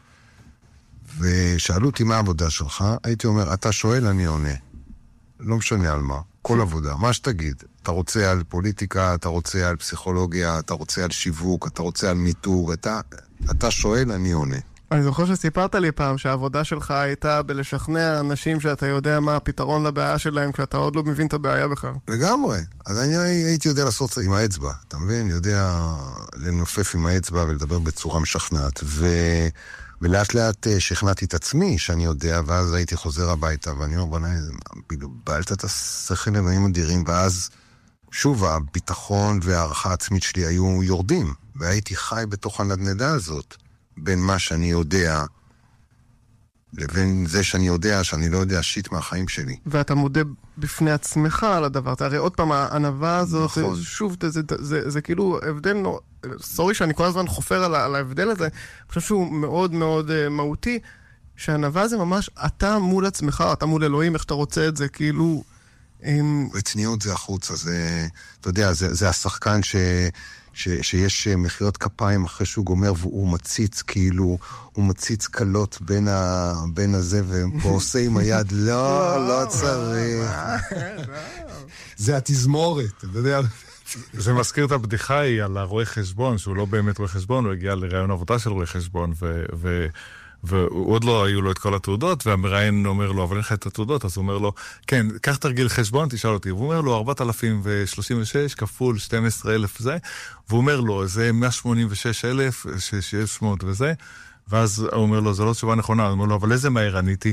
C: ושאלו אותי מה העבודה שלך, הייתי אומר, אתה שואל, אני עונה. לא משנה על מה, כל עבודה, מה שתגיד. אתה רוצה על פוליטיקה, אתה רוצה על פסיכולוגיה, אתה רוצה על שיווק, אתה רוצה על מיתוג, אתה שואל, אני עונה.
B: אני זוכר שסיפרת לי פעם שהעבודה שלך הייתה בלשכנע אנשים שאתה יודע מה הפתרון לבעיה שלהם, כשאתה עוד לא מבין את הבעיה בכלל.
C: לגמרי. אז אני הייתי יודע לעשות עם האצבע, אתה מבין? יודע לנופף עם האצבע ולדבר בצורה משכנעת. ולאט לאט שכנעתי את עצמי שאני יודע, ואז הייתי חוזר הביתה, ואני אומר, בנה, בלת את השכל אלוהים אדירים, ואז שוב, הביטחון והערכה העצמית שלי היו יורדים, והייתי חי בתוך הנדנדה הזאת. בין מה שאני יודע, לבין זה שאני יודע, שאני לא יודע שיט מהחיים שלי.
B: ואתה מודה בפני עצמך על הדבר. הרי עוד פעם, הענווה הזאת, נכון. שוב, זה כאילו הבדל, סורי שאני כל הזמן חופר על ההבדל הזה, אני חושב שהוא מאוד מאוד מהותי, שהענווה זה ממש, אתה מול עצמך, אתה מול אלוהים, איך שאתה רוצה את זה, כאילו...
C: רציניות זה החוצה, זה, אתה יודע, זה השחקן שיש מחיאות כפיים אחרי שהוא גומר, והוא מציץ כאילו, הוא מציץ קלות בין הזה, ופה עושה עם היד, לא צריך. זה התזמורת, אתה יודע.
A: זה מזכיר את הבדיחה היא על הרואה חשבון, שהוא לא באמת רואה חשבון, הוא הגיע לרעיון עבודה של רואה חשבון, ועוד לא היו לו את כל התעודות, והמראיין אומר לו, אבל אין לך את התעודות, אז הוא אומר לו, כן, קח תרגיל חשבון, תשאל אותי. והוא אומר לו, 4,036 כפול 12,000 זה, והוא אומר לו, זה 186,600 וזה, ואז הוא אומר לו, זו לא תשובה נכונה, הוא אומר לו, אבל איזה מהר עניתי?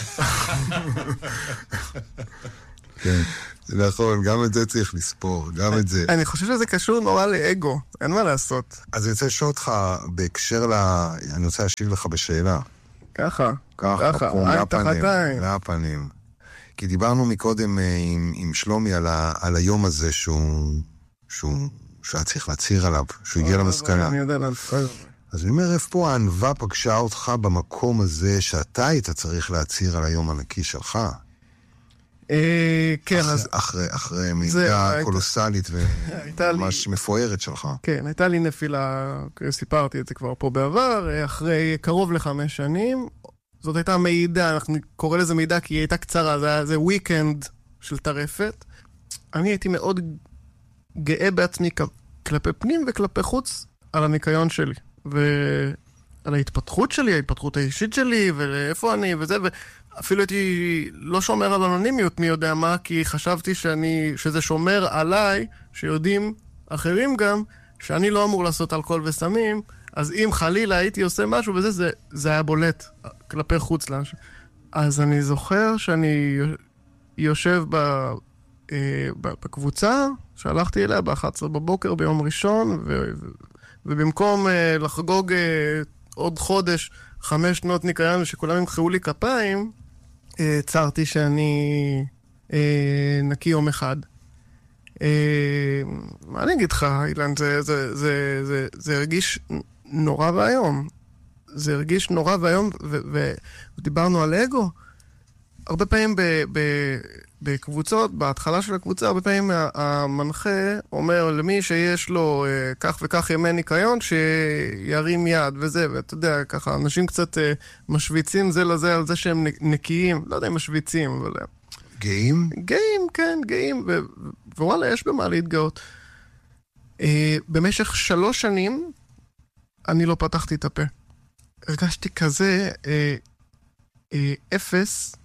C: כן, זה נכון, גם את זה צריך לספור, גם את זה.
B: אני חושב שזה קשור נורא לאגו, אין מה לעשות.
C: אז אני רוצה לשאול אותך, בהקשר אני רוצה להשיב לך בשאלה.
B: ככה,
C: עין תחת עין. מהפנים. כי דיברנו מקודם עם שלומי על היום הזה שהוא היה צריך להצהיר עליו, שהוא הגיע למסקנה.
B: אני יודע להצהיר.
C: אז אני אומר, איפה הענווה פגשה אותך במקום הזה שאתה היית צריך להצהיר על היום הנקי שלך?
B: כן, אז...
C: אחרי מידע קולוסלית וממש מפוארת שלך.
B: כן, הייתה לי נפילה, סיפרתי את זה כבר פה בעבר, אחרי קרוב ל5 שנים, זאת הייתה מידע, אנחנו קורא לזה מידע כי היא הייתה קצרה, זה weekend של טרפת. אני הייתי מאוד גאה בעצמי כלפי פנים וכלפי חוץ על הניקיון שלי, ועל ההתפתחות שלי, ההתפתחות האישית שלי, ואיפה אני וזה, אפילו הייתי לא שומר על אנונימיות מי יודע מה, כי חשבתי שזה שומר עליי, שיודעים אחרים גם, שאני לא אמור לעשות אלכוהול וסמים, אז אם חלילה הייתי עושה משהו וזה, זה היה בולט כלפי חוץ לאנשים. אז אני זוכר שאני יושב בקבוצה, שהלכתי אליה ב-11 בבוקר ביום ראשון, ובמקום לחגוג עוד חודש 5 שנות ניקיון שכולם ימחאו לי כפיים, צרתי שאני נקי יום אחד. מה אני אגיד לך, אילן? זה הרגיש נורא והיום. זה הרגיש נורא והיום, ודיברנו על אגו. הרבה פעמים בקבוצות, בהתחלה של הקבוצה, הרבה פעמים המנחה אומר למי שיש לו כך וכך ימי ניקיון, שירים יד וזה, ואתה יודע, ככה, אנשים קצת משוויצים זה לזה על זה שהם נקיים, לא יודע אם משוויצים, אבל...
C: גאים?
B: גאים, כן, גאים, ווואלה, יש במה להתגאות. במשך 3 שנים, אני לא פתחתי את הפה. הרגשתי כזה אפס,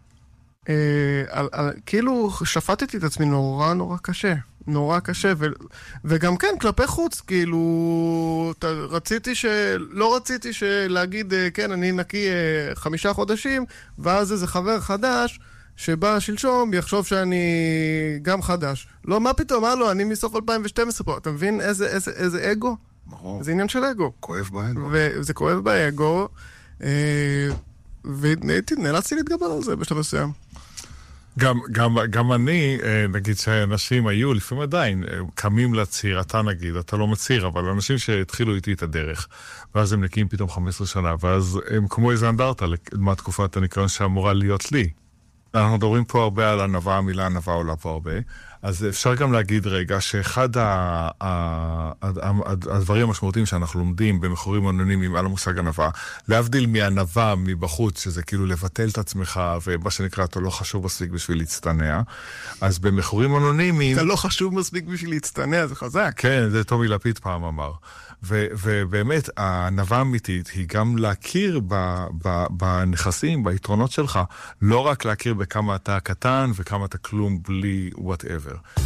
B: כאילו שפטתי את עצמי נורא קשה, נורא קשה, וגם כן כלפי חוץ, כאילו לא רציתי להגיד, כן, אני נקי 5 חודשים, ואז איזה חבר חדש שבא שלשום יחשוב שאני גם חדש. לא, מה פתאום, לא, אני מסוף 2012 פה, אתה מבין איזה אגו? זה עניין של אגו.
C: כואב באגו.
B: וזה כואב באגו, ונאלצתי להתגבר על זה בשלב מסוים.
A: גם אני, נגיד שאנשים היו, לפעמים עדיין, קמים לציר, אתה נגיד, אתה לא מציר, אבל אנשים שהתחילו איתי את הדרך, ואז הם נקיים פתאום 15 שנה, ואז הם כמו איזה אנדרטה לתקופת הניקיון שאמורה להיות לי. אנחנו מדברים פה הרבה על ענווה, המילה ענווה עולה פה הרבה, אז אפשר גם להגיד רגע שאחד הדברים המשמעותיים שאנחנו לומדים במחורים אנונימיים על המושג ענווה, להבדיל מענווה מבחוץ, שזה כאילו לבטל את עצמך, ומה שנקרא, אתה לא חשוב מספיק בשביל להצטנע, אז במחורים אנונימיים...
B: אתה לא חשוב מספיק בשביל להצטנע, זה חזק.
A: כן, זה טומי לפיד פעם אמר. ובאמת, הענווה האמיתית היא גם להכיר בנכסים, ביתרונות שלך, לא רק להכיר בכמה אתה קטן וכמה אתה כלום בלי whatever.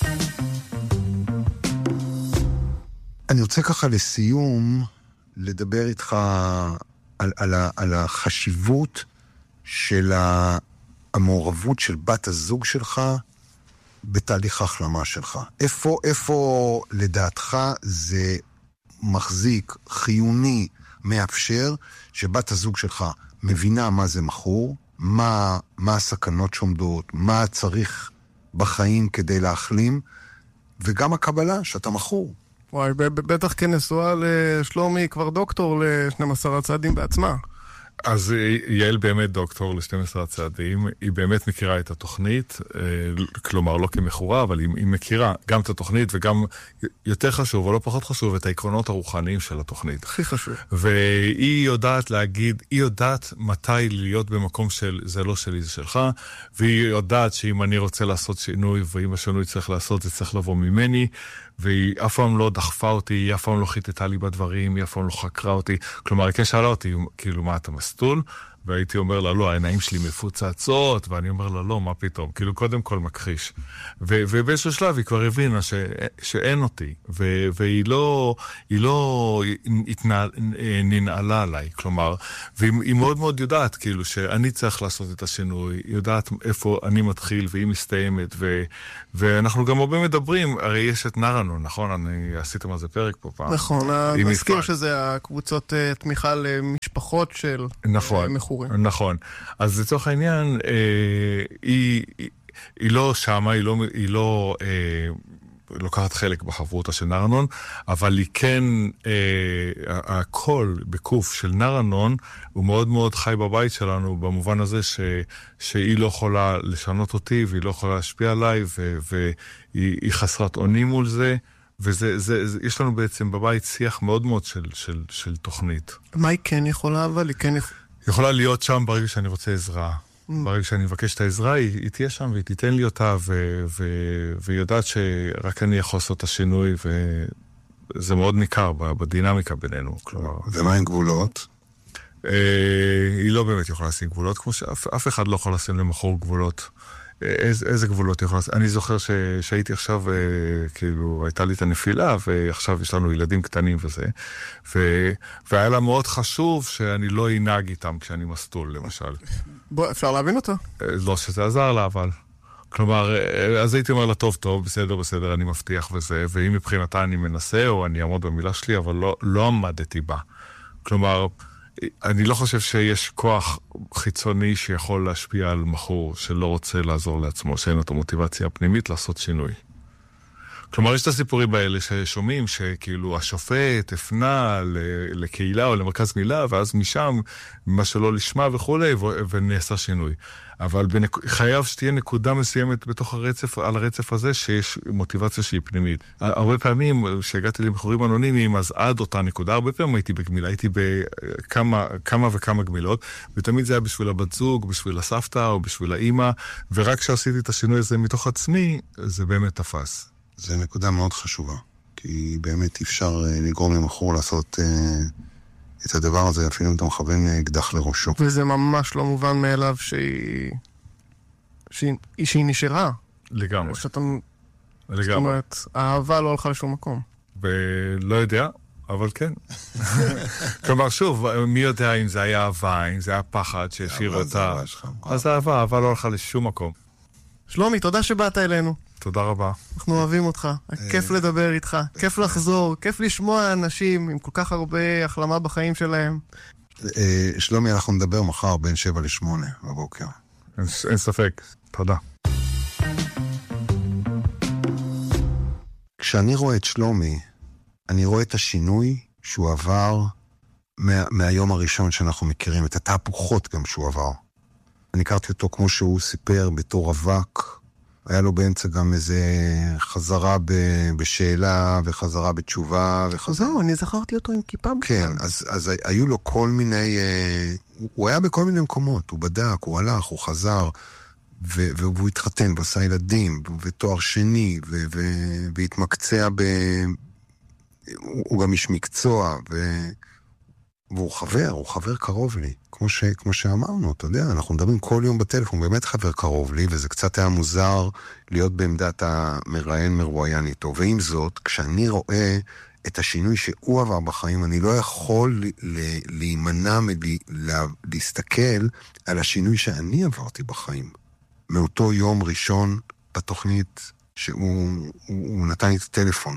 C: אני רוצה ככה לסיום לדבר איתך על החשיבות של המעורבות של בת הזוג שלך בתהליך ההחלמה שלך. איפה לדעתך זה מחזיק, חיוני, מאפשר, שבת הזוג שלך מבינה מה זה מכור, מה הסכנות שעומדות, מה צריך בחיים כדי להחלים, וגם הקבלה שאתה מכור.
B: וואי, בטח כנשואה לשלומי כבר דוקטור ל-12 הצעדים בעצמה.
A: אז יעל באמת דוקטור ל-12 הצעדים, היא באמת מכירה את התוכנית, כלומר לא כמכורה, אבל היא מכירה גם את התוכנית וגם יותר חשוב, או לא פחות חשוב, את העקרונות הרוחניים של התוכנית.
B: הכי חשוב.
A: והיא יודעת להגיד, היא יודעת מתי להיות במקום של זה לא שלי, זה שלך, והיא יודעת שאם אני רוצה לעשות שינוי, ואם השינוי צריך לעשות, זה צריך לבוא ממני, והיא אף פעם לא דחפה אותי, היא אף פעם לא חיטטה לי בדברים, היא אף פעם לא חקרה אותי. כלומר, היא כן שאלה אותי, כאילו, מה אתה מסטול? והייתי אומר לה, לא, העיניים שלי מפוצצות, ואני אומר לה, לא, מה פתאום? כאילו, קודם כל מכחיש. ובאיזשהו שלב היא כבר הבינה שאין אותי, והיא לא ננעלה עליי, כלומר, והיא מאוד מאוד יודעת, כאילו, שאני צריך לעשות את השינוי, היא יודעת איפה אני מתחיל והיא מסתיימת, ואנחנו גם הרבה מדברים, הרי יש את נרנון, נכון? עשיתם על זה פרק פה פעם.
B: נכון, נזכיר שזה הקבוצות תמיכה למשפחות של מכורים.
A: נכון. אז לצורך העניין, היא לא שמה, היא לא לוקחת חלק בחברותה של נרנון, אבל היא כן, הקול בקוף של נרנון, הוא מאוד מאוד חי בבית שלנו, במובן הזה שהיא לא יכולה לשנות אותי, והיא לא יכולה להשפיע עליי, והיא חסרת אונים מול זה, יש לנו בעצם בבית שיח מאוד מאוד של תוכנית.
B: מה היא כן יכולה, אבל היא כן
A: יכולה להיות שם ברגע שאני רוצה עזרה. ברגע שאני מבקש את העזרה, היא תהיה שם והיא תיתן לי אותה, והיא יודעת שרק אני יכול לעשות את השינוי, וזה מאוד ניכר בדינמיקה בינינו.
C: ומה עם גבולות?
A: היא לא באמת יכולה לשים גבולות, כמו שאף אחד לא יכול לשים למחור גבולות. איזה גבולות יכול לעשות? אני זוכר שהייתי עכשיו, כאילו, הייתה לי את הנפילה, ועכשיו יש לנו ילדים קטנים וזה, והיה לה מאוד חשוב שאני לא ינהג איתם כשאני מסטול, למשל.
B: אפשר להבין אותו?
A: לא שזה עזר לה, אבל... כלומר, אז הייתי אומר לה, טוב, בסדר, אני מבטיח וזה, ואם מבחינתה אני מנסה, או אני אעמוד במילה שלי, אבל לא עמדתי בה. כלומר, אני לא חושב שיש כוח חיצוני שיכול להשפיע על מחור שלא רוצה לעזור לעצמו, שאין לו את המוטיבציה הפנימית לעשות שינוי. כלומר, יש את הסיפורים האלה ששומעים שכאילו השופט הפנה לקהילה או למרכז מילה, ואז משם, מה שלא לשמה וכולי, ונעשה שינוי. אבל חייב שתהיה נקודה מסוימת בתוך הרצף, על הרצף הזה, שיש מוטיבציה שהיא פנימית. הרבה פעמים, כשהגעתי למכורים אנונימיים, אז עד אותה נקודה, הרבה פעמים הייתי בגמילה, הייתי בכמה וכמה גמילות, ותמיד זה היה בשביל הבת זוג, בשביל הסבתא או בשביל האמא, ורק כשעשיתי את השינוי הזה מתוך עצמי, זה באמת תפס.
C: זה נקודה מאוד חשובה, כי באמת אפשר לגרום למכור לעשות את הדבר הזה, אפילו אם אתה מכוון אקדח לראשו.
B: וזה ממש לא מובן מאליו שהיא נשארה.
A: לגמרי.
B: זאת אומרת, האהבה לא הלכה לשום מקום.
A: ולא יודע, אבל כן. כלומר, שוב, מי יודע אם זה היה אהבה, אם זה היה פחד שהשאיר אותה. אז האהבה לא הלכה לשום מקום.
B: שלומי, תודה שבאת אלינו.
A: תודה רבה.
B: אנחנו אוהבים אותך, כיף לדבר איתך, כיף לחזור, כיף לשמוע אנשים עם כל כך הרבה החלמה בחיים שלהם.
C: שלומי, אנחנו נדבר מחר בין 7 ל-8 בבוקר.
A: אין ספק, תודה.
C: כשאני רואה את שלומי, אני רואה את השינוי שהוא עבר מהיום הראשון שאנחנו מכירים, את התהפוכות גם שהוא עבר. אני הכרתי אותו כמו שהוא סיפר בתור רווק, היה לו באמצע גם איזה חזרה בשאלה וחזרה בתשובה.
B: זהו, אני זכרתי אותו עם כיפה.
C: כן, אז היו לו כל מיני, הוא היה בכל מיני מקומות, הוא בדק, הוא הלך, הוא חזר, והוא התחתן, ועשה ילדים, ותואר שני, והתמקצע הוא גם איש מקצוע, והוא חבר קרוב לי, כמו שאמרנו, אתה יודע, אנחנו מדברים כל יום בטלפון, באמת חבר קרוב לי, וזה קצת היה מוזר להיות בעמדת המרואיין איתו. ועם זאת, כשאני רואה את השינוי שהוא עבר בחיים, אני לא יכול להימנע להסתכל על השינוי שאני עברתי בחיים. מאותו יום ראשון בתוכנית שהוא נתן לי את הטלפון.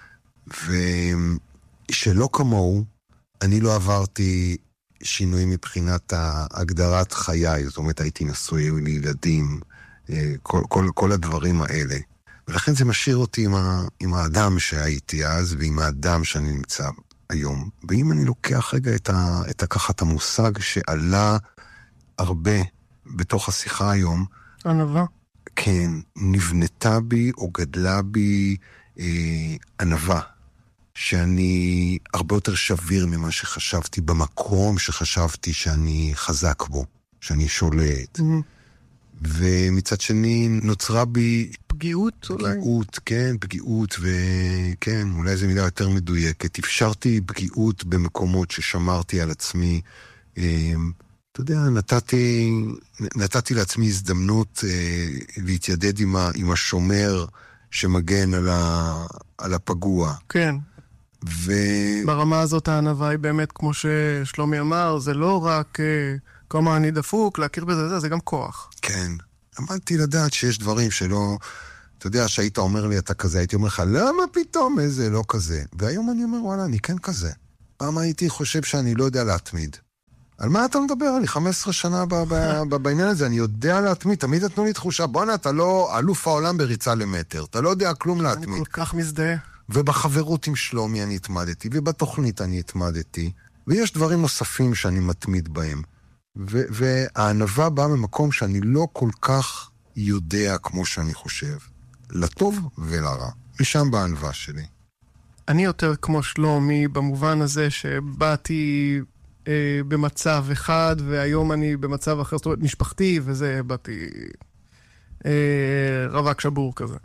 C: ושלא כמוהו, אני לא עברתי שינוי מבחינת הגדרת חיי, זאת אומרת, הייתי נשוי, היו לי ילדים, כל הדברים האלה. ולכן זה משאיר אותי עם האדם שהייתי אז, ועם האדם שאני נמצא היום. ואם אני לוקח רגע ככה את המושג שעלה הרבה בתוך השיחה היום,
B: ענווה.
C: כן, נבנתה בי או גדלה בי ענווה. שאני הרבה יותר שביר ממה שחשבתי, במקום שחשבתי שאני חזק בו, שאני שולט. ומצד שני נוצרה בי
B: פגיעות אולי?
C: פגיעות, כן, פגיעות, וכן, אולי זו מילה יותר מדויקת. אפשרתי פגיעות במקומות ששמרתי על עצמי. אתה יודע, נתתי לעצמי הזדמנות להתיידד עם השומר שמגן על הפגוע.
B: כן. ברמה הזאת הענווה היא באמת, כמו ששלומי אמר, זה לא רק כמה אני דפוק, להכיר בזה, זה גם כוח.
C: כן. למדתי לדעת שיש דברים שלא... אתה יודע, שהיית אומר לי, אתה כזה, הייתי אומר לך, למה פתאום איזה לא כזה? והיום אני אומר, וואלה, אני כן כזה. פעם הייתי חושב שאני לא יודע להתמיד. על מה אתה מדבר? אני 15 שנה בעניין הזה, אני יודע להתמיד, תמיד נתנו לי תחושה, בוא'נה, אתה לא אלוף העולם בריצה למטר, אתה לא יודע כלום להתמיד.
B: אני כל כך מזדהה.
C: ובחברות עם שלומי אני התמדתי, ובתוכנית אני התמדתי, ויש דברים נוספים שאני מתמיד בהם. והענווה באה ממקום שאני לא כל כך יודע כמו שאני חושב. לטוב ולרע. משם בענווה שלי.
B: אני יותר כמו שלומי במובן הזה שבאתי במצב אחד, והיום אני במצב אחר, זאת אומרת, משפחתי, וזה באתי רווק שבור כזה.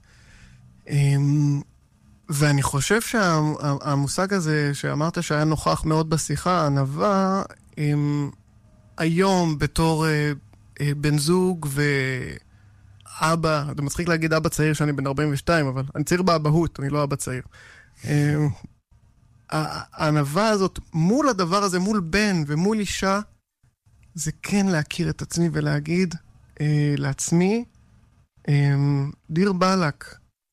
B: ואני חושב שהמושג הזה שאמרת שהיה נוכח מאוד בשיחה, ענווה, היום בתור בן זוג ואבא, זה מצחיק להגיד אבא צעיר שאני בן 42, אבל אני צעיר באבהות, אני לא אבא צעיר. הענווה הזאת מול הדבר הזה, מול בן ומול אישה, זה כן להכיר את עצמי ולהגיד לעצמי, דיר בלק,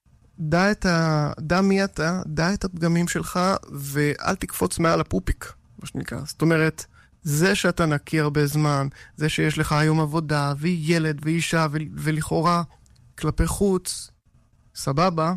B: דע מי אתה, דע את הפגמים שלך, ואל תקפוץ מעל הפופיק, מה שנקרא. זאת אומרת, זה שאתה נקי הרבה זמן, זה שיש לך היום עבודה, וילד, ואישה, ולכאורה, כלפי חוץ, סבבה,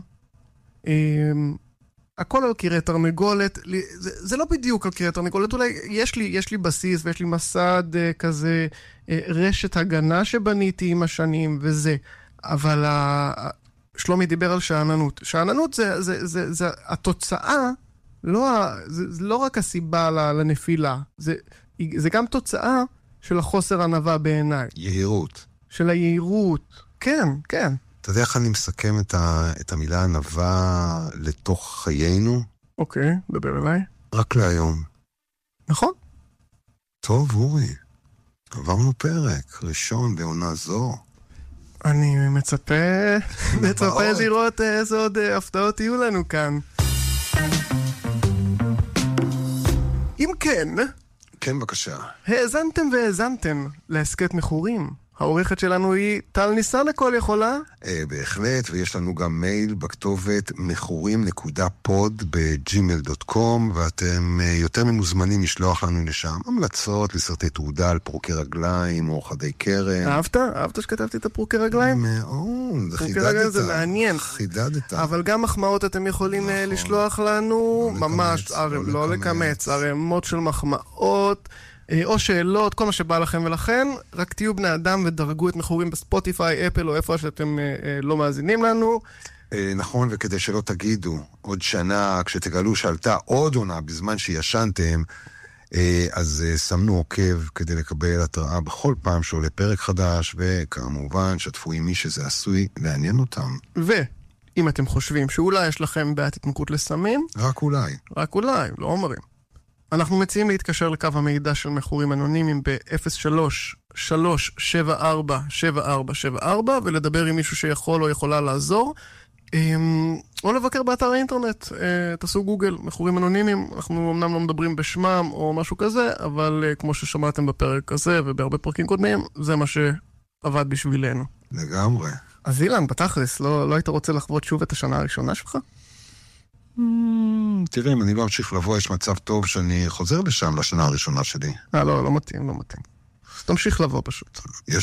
B: הכל על קירי תרנגולת, זה לא בדיוק על קירי תרנגולת, אולי יש לי בסיס, ויש לי מסד כזה, רשת הגנה שבניתי עם השנים, וזה, אבל שלומי דיבר על שעננות. שעננות זה התוצאה, זה לא רק הסיבה לנפילה, זה גם תוצאה של החוסר ענווה בעיניי.
C: יהירות.
B: של היהירות. כן, כן.
C: אתה יודע איך אני מסכם את המילה ענווה לתוך חיינו?
B: אוקיי, דבר אליי.
C: רק להיום.
B: נכון.
C: טוב, אורי. עברנו פרק ראשון בעונה זו.
B: אני מצפה לראות איזה עוד הפתעות יהיו לנו כאן. אם כן...
C: כן, בבקשה.
B: האזנתם והאזנתם להסקט מכורים. העורכת שלנו היא טל ניסן לכל יכולה.
C: בהחלט, ויש לנו גם מייל בכתובת מכורים.pod@gmail.com, ואתם יותר ממוזמנים לשלוח לנו לשם המלצות לסרטי תעודה על פרוקי רגליים או חדי קרן.
B: אהבת שכתבתי את הפרוקי רגליים?
C: מאוד,
B: חידדת. זה מעניין.
C: חידדת.
B: אבל גם מחמאות אתם יכולים לשלוח לנו, ממש, לא לקמץ, ערימות של מחמאות. או שאלות, כל מה שבא לכם, ולכן רק תהיו בני אדם ודרגו את מכורים בספוטיפיי, אפל או איפה שאתם לא מאזינים לנו.
C: נכון, וכדי שלא תגידו עוד שנה, כשתגלו שעלתה עוד עונה בזמן שישנתם, אז שמנו עוקב כדי לקבל התראה בכל פעם שעולה פרק חדש, וכמובן שתפו עם מי שזה עשוי לעניין אותם.
B: ואם אתם חושבים שאולי יש לכם בעיית התמכרות לסמים,
C: רק אולי,
B: לא אומרים. אנחנו מציעים להתקשר לקו המידע של מכורים אנונימיים ב-03-374-7474 ולדבר עם מישהו שיכול או יכולה לעזור, או לבקר באתר האינטרנט. תעשו גוגל, מכורים אנונימיים. אנחנו אמנם לא מדברים בשמם או משהו כזה, אבל כמו ששמעתם בפרק הזה ובהרבה פרקים קודמים, זה מה שעבד בשבילנו.
C: לגמרי.
B: אז אילן, בתכלס, לא היית רוצה לחוות שוב את השנה הראשונה שלך?
C: תראה, אם אני לא אמשיך לבוא, יש מצב טוב שאני חוזר לשם לשנה הראשונה שלי.
B: לא מתאים. תמשיך לבוא פשוט.